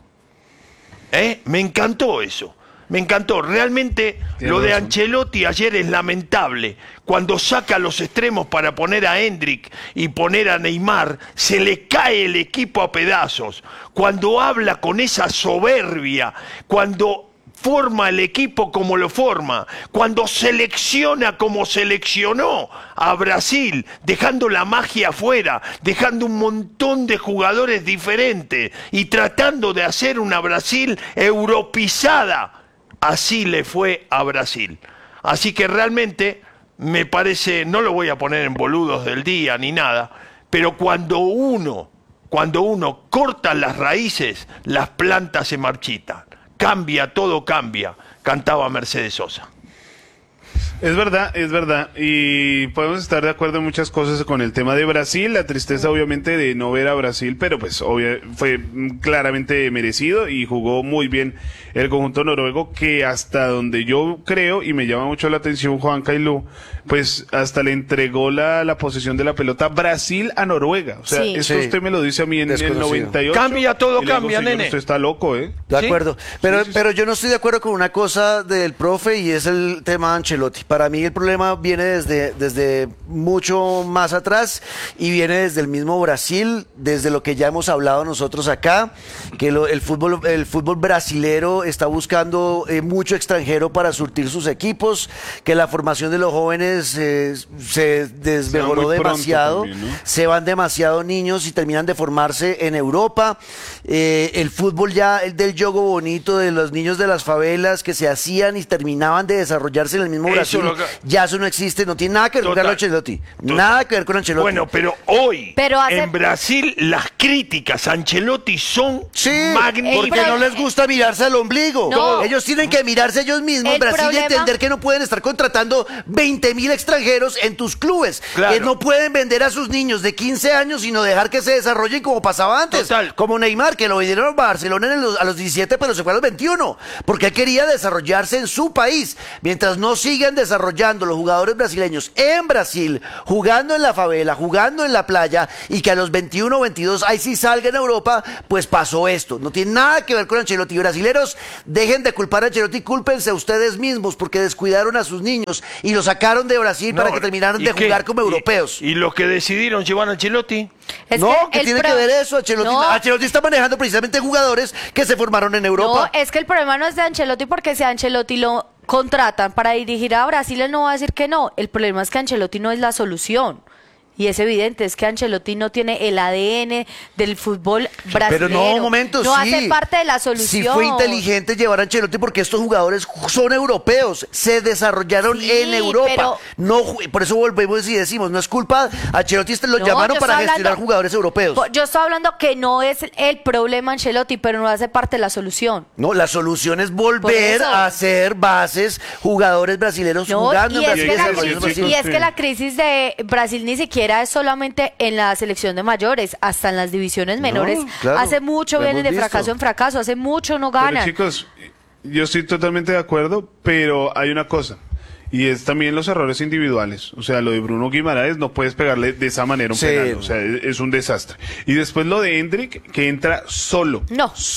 Me encantó eso. Me encantó. Realmente lo de Ancelotti ayer es lamentable. Cuando saca los extremos para poner a Endrick y poner a Neymar, se le cae el equipo a pedazos. Cuando habla con esa soberbia, cuando forma el equipo como lo forma, cuando selecciona como seleccionó a Brasil, dejando la magia afuera, dejando un montón de jugadores diferentes y tratando de hacer una Brasil europizada. Así le fue a Brasil. Así que realmente me parece, no lo voy a poner en boludos del día ni nada, pero cuando uno corta las raíces, las plantas se marchitan. Cambia, todo cambia, cantaba Mercedes Sosa. Es verdad, y podemos estar de acuerdo en muchas cosas con el tema de Brasil, la tristeza obviamente de no ver a Brasil, pero pues fue claramente merecido y jugó muy bien el conjunto noruego, que hasta donde yo creo, y me llama mucho la atención Juan Cailú, pues hasta le entregó la posesión de la pelota Brasil a Noruega. O sea, Sí. esto Sí. usted me lo dice a mí en el 98. Cambia, todo y le digo, cambia, señor, nene. usted está loco, De acuerdo, pero yo no estoy de acuerdo con una cosa del profe y es el tema Ancelotti. Para mí el problema viene desde mucho más atrás y viene desde el mismo Brasil, desde lo que ya hemos hablado nosotros acá, que el fútbol brasilero está buscando mucho extranjero para surtir sus equipos, que la formación de los jóvenes se desmejoró demasiado, también, ¿no? Se van demasiado niños y terminan de formarse en Europa. El fútbol ya, el del juego bonito de los niños de las favelas que se hacían y terminaban de desarrollarse en el mismo Brasil, ya eso no existe, no tiene nada que ver con Ancelotti, nada que ver con Ancelotti. Bueno, pero hoy en Brasil las críticas a Ancelotti son magníficas. Porque no les gusta mirarse al ombligo. No. Ellos tienen que mirarse ellos mismos, Brasil, y entender que no pueden estar contratando 20.000 extranjeros en tus clubes, que no pueden vender a sus niños de 15 años, sino dejar que se desarrollen como pasaba antes, como Neymar, que lo vendieron a Barcelona a los 17, pero se fue a los 21, porque él quería desarrollarse en su país. Mientras no sigan desarrollando los jugadores brasileños en Brasil, jugando en la favela, jugando en la playa, y que a los 21 o 22 ahí sí salgan a Europa, pues pasó esto. No tiene nada que ver con Ancelotti. Brasileros, dejen de culpar a Ancelotti, cúlpense ustedes mismos, porque descuidaron a sus niños y los sacaron de Brasil para que terminaran de jugar como europeos. ¿Y los que decidieron llevar a Ancelotti? ¿Qué tiene que ver eso? Ancelotti está manejando precisamente jugadores que se formaron en Europa. No, es que el problema no es de Ancelotti, porque si a Ancelotti lo contratan para dirigir a Brasil, él no va a decir que no. El problema es que Ancelotti no es la solución. Y es evidente, es que Ancelotti no tiene el ADN del fútbol brasileño. Pero no, momento, no hace parte de la solución. Sí fue inteligente llevar a Ancelotti porque estos jugadores son europeos, se desarrollaron en Europa. Pero no, por eso volvemos y decimos, no es culpa, Ancelotti lo llamaron para gestionar jugadores europeos. Yo estoy hablando que no es el problema Ancelotti, pero no hace parte de la solución. No, la solución es volver a hacer bases, jugadores brasileños jugando en Brasil. Y es que la crisis de Brasil ni siquiera es solamente en la selección de mayores, hasta en las divisiones menores. Hace mucho vienen de fracaso en fracaso, hace mucho no ganan. Pero chicos, yo estoy totalmente de acuerdo, pero hay una cosa, y es también los errores individuales. O sea, lo de Bruno Guimaraes no puedes pegarle de esa manera un penal. O sea, es un desastre. Y después lo de Endrick, que entra solo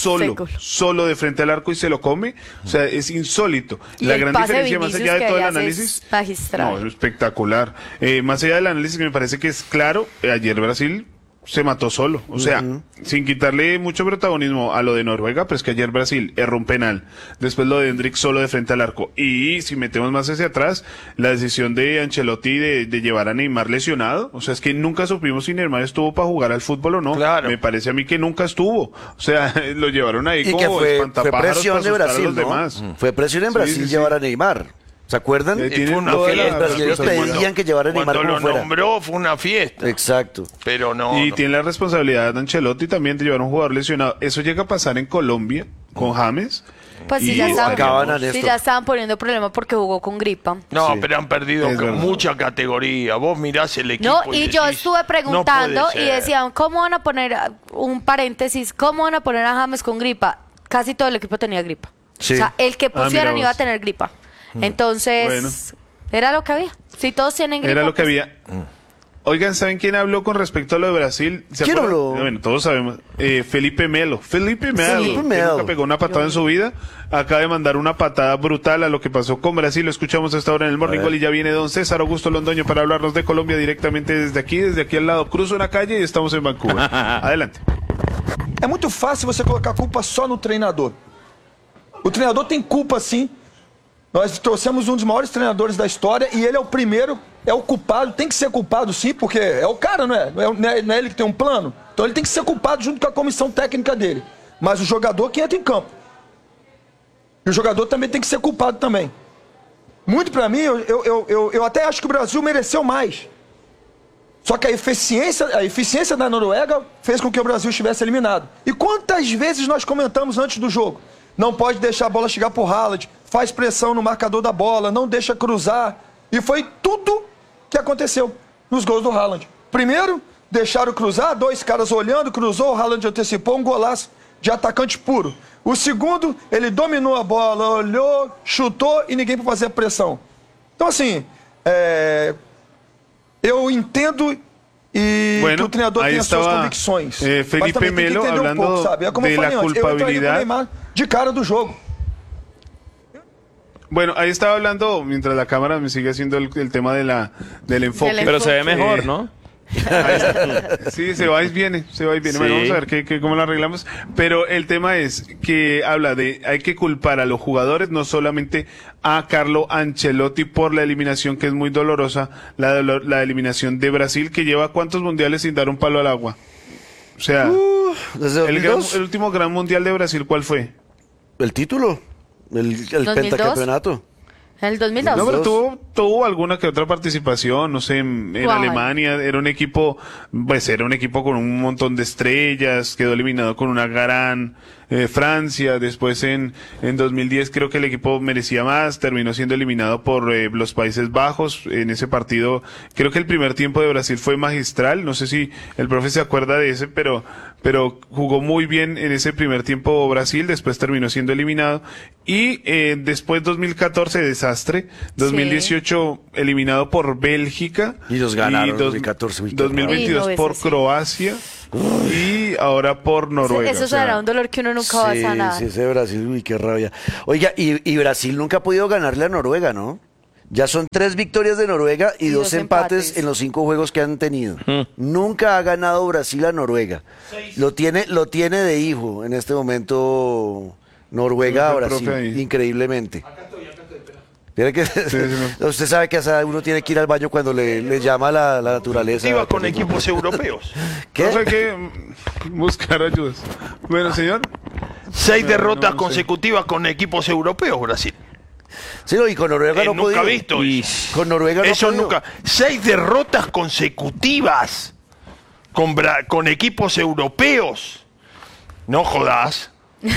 de frente al arco y se lo come. O sea, es insólito. La gran diferencia, más allá de todo el análisis, magistral. No, espectacular. Más allá del análisis, que me parece que es claro, ayer Brasil se mató solo, o sea, sin quitarle mucho protagonismo a lo de Noruega, pero es que ayer Brasil erró un penal, después lo de Endrick solo de frente al arco, y si metemos más hacia atrás, la decisión de Ancelotti de llevar a Neymar lesionado, o sea, es que nunca supimos si Neymar estuvo para jugar al fútbol o no, me parece a mí que nunca estuvo, o sea, lo llevaron ahí como espantapájaros para asustar a los demás. Fue presión en Brasil llevar a Neymar. ¿Se acuerdan? Fue una fiesta. Los brasileños pedían que llevara a Neymar cuando como fuera. Cuando lo nombró fue una fiesta. Exacto. Pero no. Y tiene la responsabilidad de Ancelotti también de llevar a un jugador lesionado. Eso llega a pasar en Colombia con James. Pues sí, ya estaban poniendo problema porque jugó con gripa. No, pero han perdido mucha categoría. Vos mirás el equipo. No, y yo estuve preguntando y decían, ¿cómo van a poner, un paréntesis, cómo van a poner a James con gripa? Casi todo el equipo tenía gripa. Sí. O sea, el que pusieran iba a tener gripa. Entonces, era lo que había. Si todos tienen gripa. Era lo que había. Oigan, ¿saben quién habló con respecto a lo de Brasil? ¿Quién habló? Bueno, todos sabemos. Felipe Melo. Felipe Melo. Que nunca pegó una patada en su vida. Acaba de mandar una patada brutal a lo que pasó con Brasil. Lo escuchamos hasta ahora en el Morning Call y ya viene don César Augusto Londoño para hablarnos de Colombia directamente desde aquí al lado. Cruzo una calle y estamos en Vancouver. Adelante. É muito fácil você colocar a culpa só no treinador. O treinador tem culpa, sim. Nós trouxemos um dos maiores treinadores da história e ele é o primeiro, é o culpado, tem que ser culpado sim, porque é o cara, não é? Não é ele que tem um plano? Então ele tem que ser culpado junto com a comissão técnica dele. Mas o jogador que entra em campo. E o jogador também tem que ser culpado também. Muito pra mim, eu até acho que o Brasil mereceu mais. Só que a eficiência da Noruega fez com que o Brasil estivesse eliminado. E quantas vezes nós comentamos antes do jogo? Não pode deixar a bola chegar pro Haaland, faz pressão no marcador da bola, não deixa cruzar. E foi tudo que aconteceu nos gols do Haaland. Primeiro, deixaram cruzar, dois caras olhando, cruzou, o Haaland antecipou, um golaço de atacante puro. O segundo, ele dominou a bola, olhou, chutou e ninguém para fazer a pressão. Então, assim, eu entendo que o treinador tem as suas convicções. Felipe mas também tem que Melo entender hablando pouco, sabe? É como eu falei antes, eu entraria com o Neymar de cara do jogo. Bueno, ahí estaba hablando, mientras la cámara me sigue haciendo el tema del enfoque. Pero se ve mejor, ¿no? Sí, se va y viene. Sí. Bueno, vamos a ver cómo lo arreglamos. Pero el tema es que habla de, hay que culpar a los jugadores, no solamente a Carlo Ancelotti por la eliminación, que es muy dolorosa, la eliminación de Brasil, que lleva ¿cuántos mundiales sin dar un palo al agua? O sea, ¿desde 2002? el último gran mundial de Brasil, ¿cuál fue? El título, el pentacampeonato. En el 2002. No, pero tuvo alguna que otra participación, no sé, en Alemania era un equipo con un montón de estrellas, quedó eliminado con una gran Francia, después en 2010 creo que el equipo merecía más, terminó siendo eliminado por los Países Bajos en ese partido. Creo que el primer tiempo de Brasil fue magistral, no sé si el profe se acuerda de ese, pero jugó muy bien en ese primer tiempo Brasil, después terminó siendo eliminado y después 2014 desastre, 2018 eliminado por Bélgica y los ganaron 2014, 2022 por Croacia y ahora por Noruega. Eso será un dolor que uno nunca va a sanar. Sí, ese Brasil, uy, qué rabia. Oiga, y Brasil nunca ha podido ganarle a Noruega, ¿no? Ya son 3 victorias de Noruega y 2 empates en los 5 juegos que han tenido. Nunca ha ganado Brasil a Noruega. Lo tiene de hijo en este momento Noruega a Brasil, increíblemente. Acá estoy, espera. Que usted sabe que uno tiene que ir al baño cuando le llama la naturaleza. Iba con equipos europeos. ¿Qué? No sé qué, buscar ayudas. Bueno, señor. 6 derrotas consecutivas con equipos europeos, Brasil. Sí, y con Noruega no nunca podido. Visto con Noruega no eso podido. Nunca. 6 derrotas consecutivas con equipos europeos. No jodas.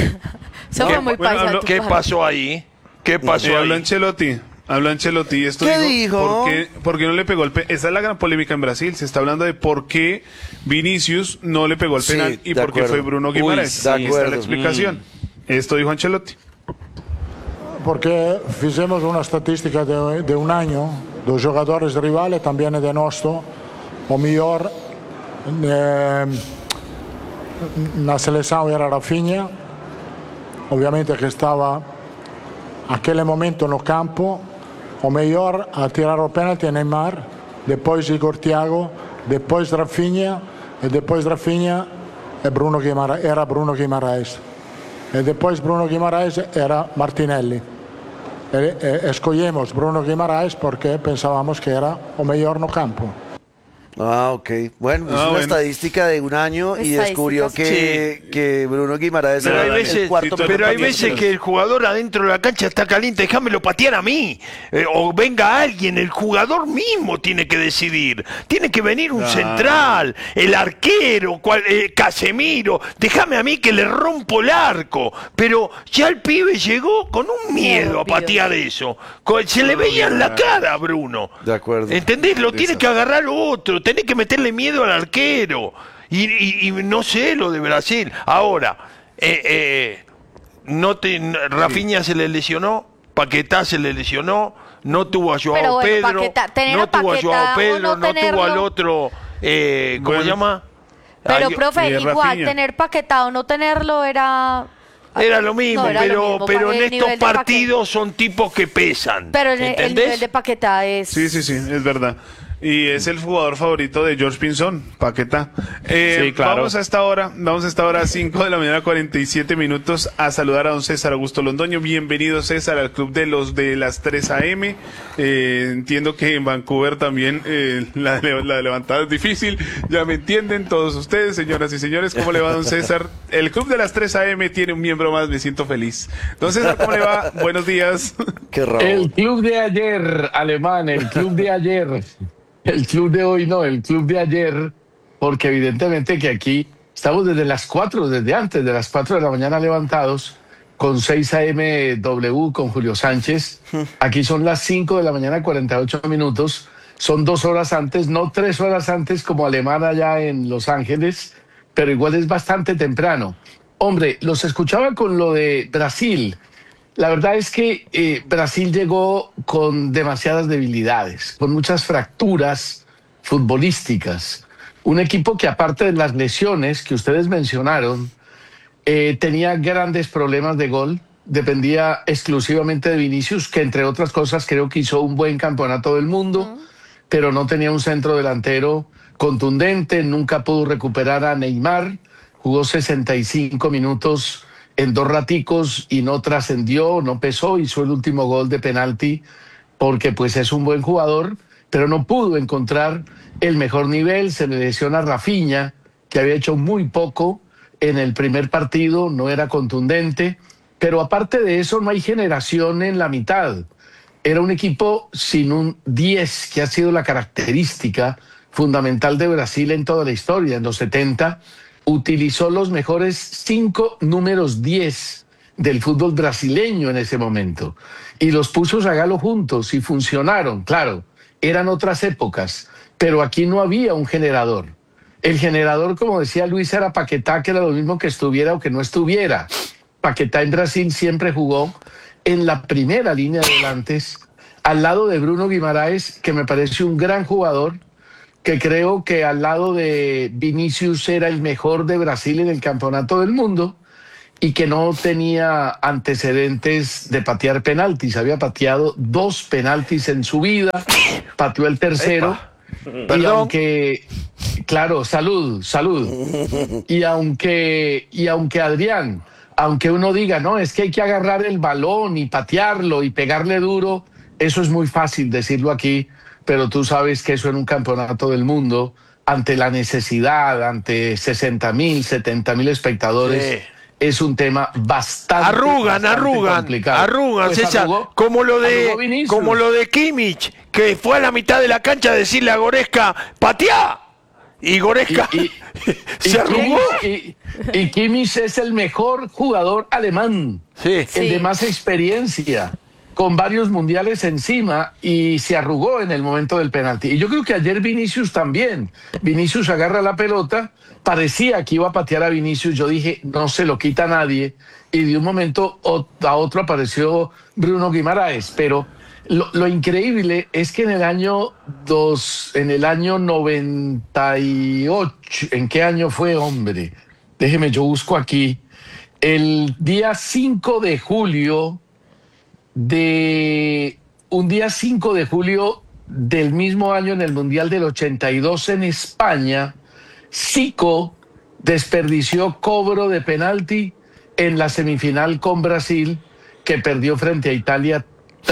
¿Qué pasó ahí? ¿Qué pasó ahí? Habla Ancelotti. Esto ¿Qué dijo? ¿Por qué no le pegó el penal? Esa es la gran polémica en Brasil. Se está hablando de por qué Vinicius no le pegó el penal y por qué fue Bruno Guimaraes. Ahí está la explicación. Esto dijo Ancelotti. Porque fizemos una estatística de un año dos jogadores rivales, también de nuestro, o mejor na seleção era Rafinha, obviamente que estava aquele momento no campo, o melhor a tirar o pênalti é Neymar, depois Igor Thiago, depois Rafinha, e depois Rafinha era Bruno Guimaraes. E depois Bruno Guimaraes era Martinelli. Escolhemos Bruno Guimaraes porque pensábamos que era o melhor no campo. Ah, ok. Bueno, es una estadística de un año y descubrió que Bruno Guimaraes era el cuarto. Pero hay veces que el jugador adentro de la cancha está caliente, déjamelo patear a mí. O venga alguien, el jugador mismo tiene que decidir. Tiene que venir un central, el arquero, Casemiro. Déjame a mí que le rompo el arco. Pero ya el pibe llegó con un miedo a patear eso. Se le veía en la cara a Bruno. De acuerdo. ¿Entendés? Lo tiene que agarrar otro. Tenés que meterle miedo al arquero. Y no sé lo de Brasil. Ahora, Rafinha se le lesionó, Paquetá se le lesionó, no tuvo a Joao Pedro, no tuvo a Joao Pedro, no tuvo al otro, ¿cómo se llama? Pero, profe, igual, Rafinha. Tener Paquetá o no tenerlo era lo mismo, pero en estos partidos son tipos que pesan. Pero el nivel de Paquetá es... Sí, es verdad. Y es el jugador favorito de George Pinzón, Paquetá. Sí, claro. Vamos a esta hora a 5 de la mañana, 47 minutos, a saludar a don César Augusto Londoño. Bienvenido, César, al club de los de las 3 AM. Entiendo que en Vancouver también la levantada es difícil. Ya me entienden todos ustedes, señoras y señores. ¿Cómo le va, don César? El club de las 3 AM tiene un miembro más, me siento feliz. Don César, ¿cómo le va? Buenos días. Qué raro. El club de ayer, Alemán, el club de ayer. El club de hoy no, el club de ayer, porque evidentemente que aquí estamos desde antes de las 4 de la mañana levantados, con 6 AM W con Julio Sánchez. Aquí son las 5 de la mañana, 48 minutos. Son 2 horas antes, no 3 horas antes como Alemán allá en Los Ángeles, pero igual es bastante temprano. Hombre, los escuchaba con lo de Brasil. La verdad es que Brasil llegó con demasiadas debilidades, con muchas fracturas futbolísticas. Un equipo que, aparte de las lesiones que ustedes mencionaron, tenía grandes problemas de gol. dependía exclusivamente de Vinicius, que entre otras cosas creo que hizo un buen campeonato del mundo, pero no tenía un centro delantero contundente, nunca pudo recuperar a Neymar, jugó 65 minutos en 2 raticos y no trascendió, no pesó, hizo el último gol de penalti porque pues es un buen jugador, pero no pudo encontrar el mejor nivel. Se le lesiona Rafinha, que había hecho muy poco en el primer partido, no era contundente, pero aparte de eso no hay generación en la mitad. Era un equipo sin un 10, que ha sido la característica fundamental de Brasil en toda la historia. En los 70 utilizó los mejores 5 números 10 del fútbol brasileño en ese momento y los puso Zagallo juntos y funcionaron. Claro, eran otras épocas, pero aquí no había un generador. El generador, como decía Luis, era Paquetá, que era lo mismo que estuviera o que no estuviera. Paquetá en Brasil siempre jugó en la primera línea de volantes, al lado de Bruno Guimaraes, que me parece un gran jugador, que creo que al lado de Vinicius era el mejor de Brasil en el campeonato del mundo y que no tenía antecedentes de patear penaltis. Había pateado 2 penaltis en su vida, pateó el tercero. Y aunque, claro, salud. Y aunque Adrián, aunque uno diga, no, es que hay que agarrar el balón y patearlo y pegarle duro, eso es muy fácil decirlo aquí, pero tú sabes que eso en un campeonato del mundo, ante la necesidad, ante 60.000, 70.000 espectadores, es un tema bastante complicado. Arrugan, Pues César, como lo de Kimmich, que fue a la mitad de la cancha a decirle a Goretzka, ¡pateá! Y Goretzka se arrugó. Y Kimmich es el mejor jugador alemán, el de más experiencia, con varios mundiales encima, y se arrugó en el momento del penalti. Y yo creo que ayer Vinicius también. Vinicius agarra la pelota, parecía que iba a patear a Vinicius, yo dije, no se lo quita nadie, y de un momento a otro apareció Bruno Guimaraes, pero lo increíble es que en el año 98, ¿en qué año fue, hombre? Déjeme, yo busco aquí. El día 5 de julio del mismo año, en el Mundial del 82 en España, Zico desperdició cobro de penalti en la semifinal con Brasil, que perdió frente a Italia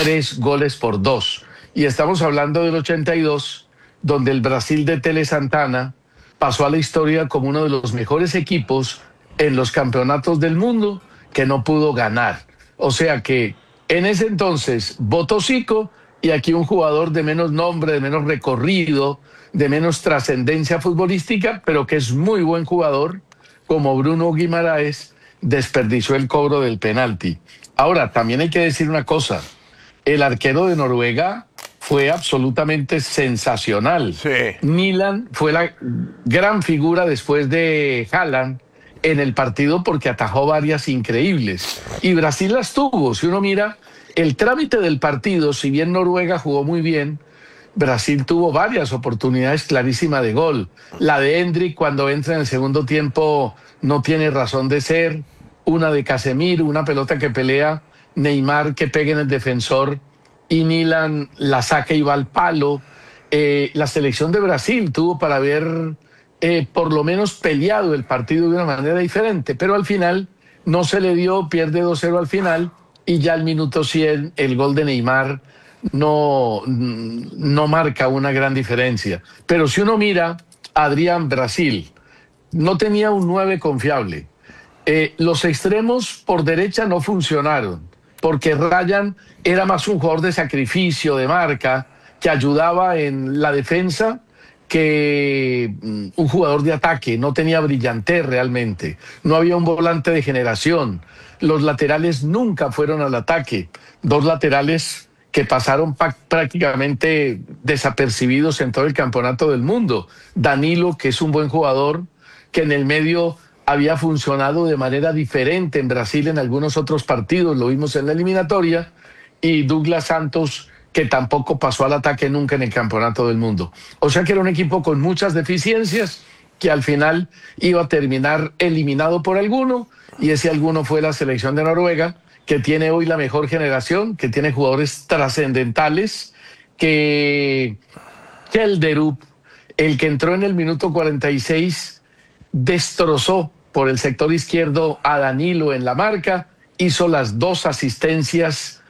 3-2. Y estamos hablando del 82, donde el Brasil de Tele Santana pasó a la historia como uno de los mejores equipos en los campeonatos del mundo que no pudo ganar. O sea que en ese entonces votó Zico, y aquí un jugador de menos nombre, de menos recorrido, de menos trascendencia futbolística, pero que es muy buen jugador, como Bruno Guimaraes, desperdició el cobro del penalti. Ahora, también hay que decir una cosa. El arquero de Noruega fue absolutamente sensacional. Milan fue la gran figura después de Haaland en el partido porque atajó varias increíbles. Y Brasil las tuvo. Si uno mira el trámite del partido, si bien Noruega jugó muy bien, Brasil tuvo varias oportunidades clarísimas de gol. La de Endrick, cuando entra en el segundo tiempo, no tiene razón de ser. Una de Casemiro, una pelota que pelea Neymar, que pega en el defensor y Milan la saca y va al palo. La selección de Brasil tuvo para haber por lo menos peleado el partido de una manera diferente, pero al final no se le dio, pierde 2-0 al final, y ya al minuto 100 el gol de Neymar no marca una gran diferencia. Pero si uno mira, Adrián, Brasil no tenía un 9 confiable. Los extremos por derecha no funcionaron, porque Ryan era más un jugador de sacrificio, de marca, que ayudaba en la defensa que un jugador de ataque. No tenía brillantez realmente, no había un volante de generación. Los laterales nunca fueron al ataque, 2 laterales que pasaron prácticamente desapercibidos en todo el campeonato del mundo. Danilo, que es un buen jugador, que en el medio había funcionado de manera diferente en Brasil en algunos otros partidos, lo vimos en la eliminatoria, y Douglas Santos, que tampoco pasó al ataque nunca en el campeonato del mundo. O sea que era un equipo con muchas deficiencias, que al final iba a terminar eliminado por alguno, y ese alguno fue la selección de Noruega, que tiene hoy la mejor generación, que tiene jugadores trascendentales, que Kelderup, el que entró en el minuto 46, destrozó por el sector izquierdo a Danilo en la marca, hizo las 2 asistencias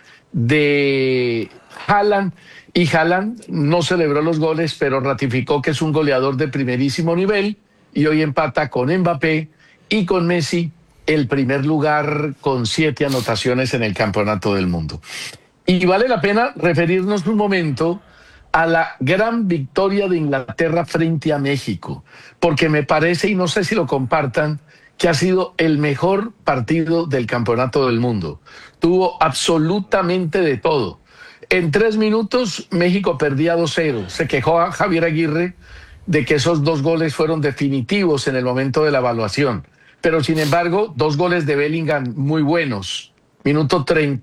de Haaland, y Haaland no celebró los goles, pero ratificó que es un goleador de primerísimo nivel, y hoy empata con Mbappé y con Messi el primer lugar con 7 anotaciones en el Campeonato del Mundo. Y vale la pena referirnos un momento a la gran victoria de Inglaterra frente a México, porque me parece, y no sé si lo compartan, que ha sido el mejor partido del Campeonato del Mundo. Tuvo absolutamente de todo. En 3 minutos México perdía 2-0. Se quejó a Javier Aguirre de que esos 2 goles fueron definitivos en el momento de la evaluación. Pero sin embargo, 2 goles de Bellingham muy buenos. Minuto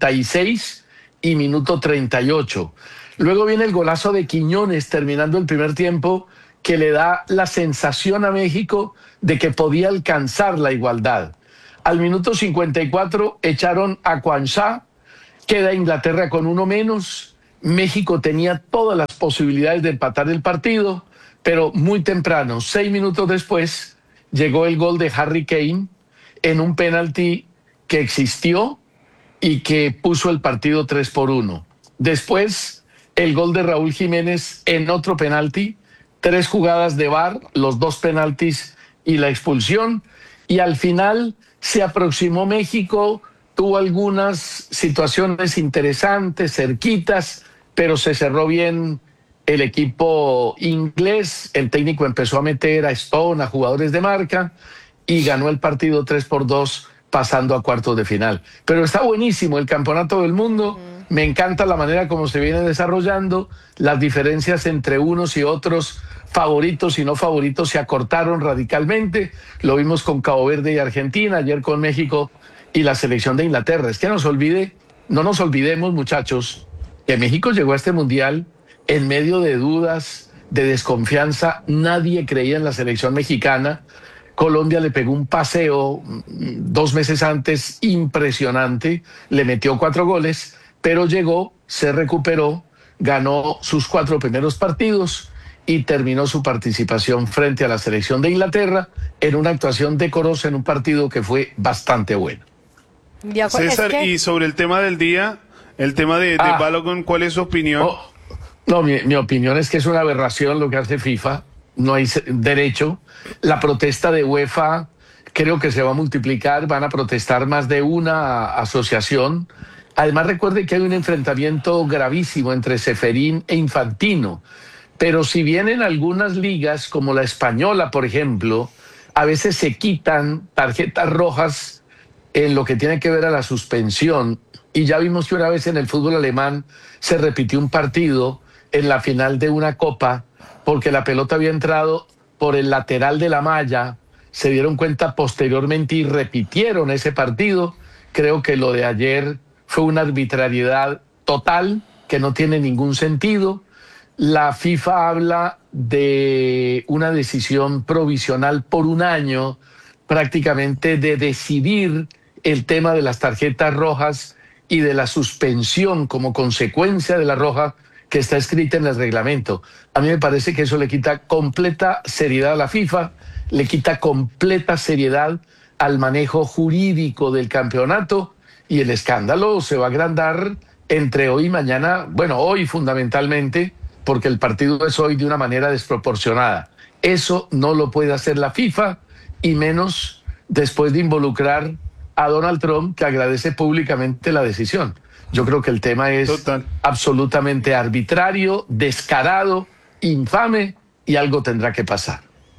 36 y minuto 38. Luego viene el golazo de Quiñones terminando el primer tiempo, que le da la sensación a México de que podía alcanzar la igualdad. Al minuto 54 echaron a Quansah, queda Inglaterra con 1 menos. México tenía todas las posibilidades de empatar el partido, pero muy temprano, 6 minutos después, llegó el gol de Harry Kane en un penalti que existió y que puso el partido 3-1. Después, el gol de Raúl Jiménez en otro penalti, 3 jugadas de VAR, los 2 penaltis y la expulsión, y al final se aproximó México, tuvo algunas situaciones interesantes, cerquitas, pero se cerró bien el equipo inglés. El técnico empezó a meter a Stone, a jugadores de marca, y ganó el partido 3-2, pasando a cuartos de final. Pero está buenísimo el Campeonato del Mundo. Me encanta la manera como se viene desarrollando. Las diferencias entre unos y otros, favoritos y no favoritos, se acortaron radicalmente. Lo vimos con Cabo Verde y Argentina, ayer con México y la selección de Inglaterra. Es que no nos olvidemos, muchachos, que México llegó a este Mundial en medio de dudas, de desconfianza. Nadie creía en la selección mexicana. Colombia le pegó un paseo 2 meses antes impresionante, le metió 4 goles, pero llegó, se recuperó, ganó sus 4 primeros partidos y terminó su participación frente a la selección de Inglaterra en una actuación decorosa en un partido que fue bastante bueno. César, y sobre el tema del día, el tema de Balogun, ¿cuál es su opinión? No, mi opinión es que es una aberración lo que hace FIFA, no hay derecho. La protesta de UEFA creo que se va a multiplicar, van a protestar más de una asociación. Además, recuerde que hay un enfrentamiento gravísimo entre Ceferín e Infantino, pero si bien en algunas ligas, como la española, por ejemplo, a veces se quitan tarjetas rojas en lo que tiene que ver a la suspensión, y ya vimos que una vez en el fútbol alemán se repitió un partido en la final de una copa porque la pelota había entrado por el lateral de la malla, se dieron cuenta posteriormente y repitieron ese partido. Creo que lo de ayer fue una arbitrariedad total que no tiene ningún sentido. La FIFA habla de una decisión provisional por 1 año, prácticamente de decidir el tema de las tarjetas rojas y de la suspensión como consecuencia de la roja que está escrita en el reglamento. A mí me parece que eso le quita completa seriedad a la FIFA, le quita completa seriedad al manejo jurídico del campeonato, y el escándalo se va a agrandar entre hoy y mañana, bueno, hoy fundamentalmente, porque el partido es hoy de una manera desproporcionada. Eso no lo puede hacer la FIFA, y menos después de involucrar a Donald Trump, que agradece públicamente la decisión. Yo creo que el tema es absolutamente arbitrario, descarado, infame, y algo tendrá que pasar.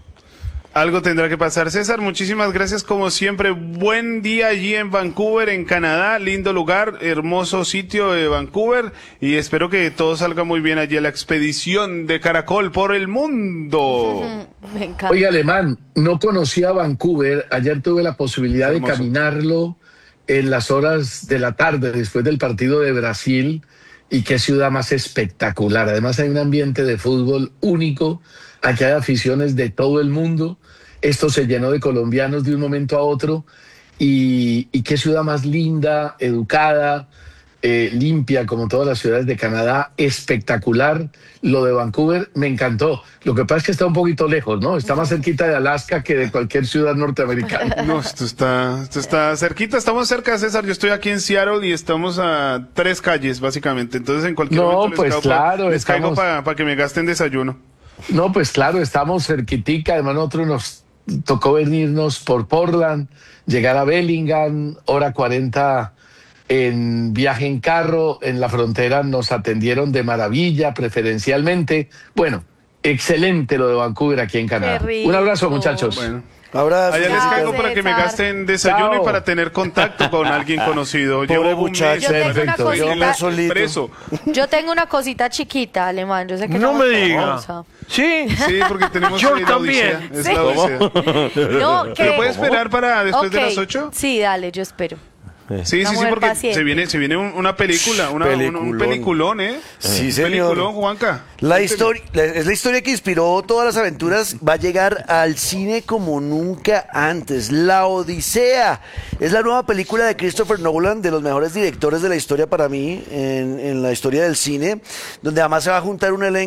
Algo tendrá que pasar. César, muchísimas gracias como siempre. Buen día allí en Vancouver, en Canadá. Lindo lugar, hermoso sitio de Vancouver. Y espero que todo salga muy bien allí en la expedición de Caracol por el mundo. Me encanta. Oiga, Alemán, no conocía Vancouver. Ayer tuve la posibilidad de caminarlo en las horas de la tarde después del partido de Brasil, y qué ciudad más espectacular. Además hay un ambiente de fútbol único, aquí hay aficiones de todo el mundo, esto se llenó de colombianos de un momento a otro, y qué ciudad más linda, educada, limpia, como todas las ciudades de Canadá, espectacular. Lo de Vancouver me encantó. Lo que pasa es que está un poquito lejos, ¿no? Está más cerquita de Alaska que de cualquier ciudad norteamericana. No, esto está cerquita, estamos cerca, César. Yo estoy aquí en Seattle y estamos a 3 calles, básicamente. Entonces, en cualquier momento les caigo para que me gasten desayuno. No, pues claro, estamos cerquitica. Además, nosotros nos tocó venirnos por Portland, llegar a Bellingham, hora 40 en viaje en carro. En la frontera nos atendieron de maravilla, preferencialmente. Bueno, excelente lo de Vancouver aquí en Canadá. Un abrazo, muchachos. Bueno. Abrazo. Allá les caigo para que me gasten desayuno. Chao. Y para tener contacto con alguien conocido. Pobre muchacho. Preso. Yo tengo una cosita chiquita, Alemán. Yo sé que no me diga. Sí, porque tenemos yo la también. Odisea. Es la Odisea. No, ¿Pero puede esperar para después de las 8? Sí, dale, yo espero. Sí, porque se viene una película, un peliculón, ¿eh? Sí, señor. Peliculón, Juanca. Es la historia que inspiró todas las aventuras. Va a llegar al cine como nunca antes. La Odisea es la nueva película de Christopher Nolan, de los mejores directores de la historia para mí, en la historia del cine, donde además se va a juntar un elenco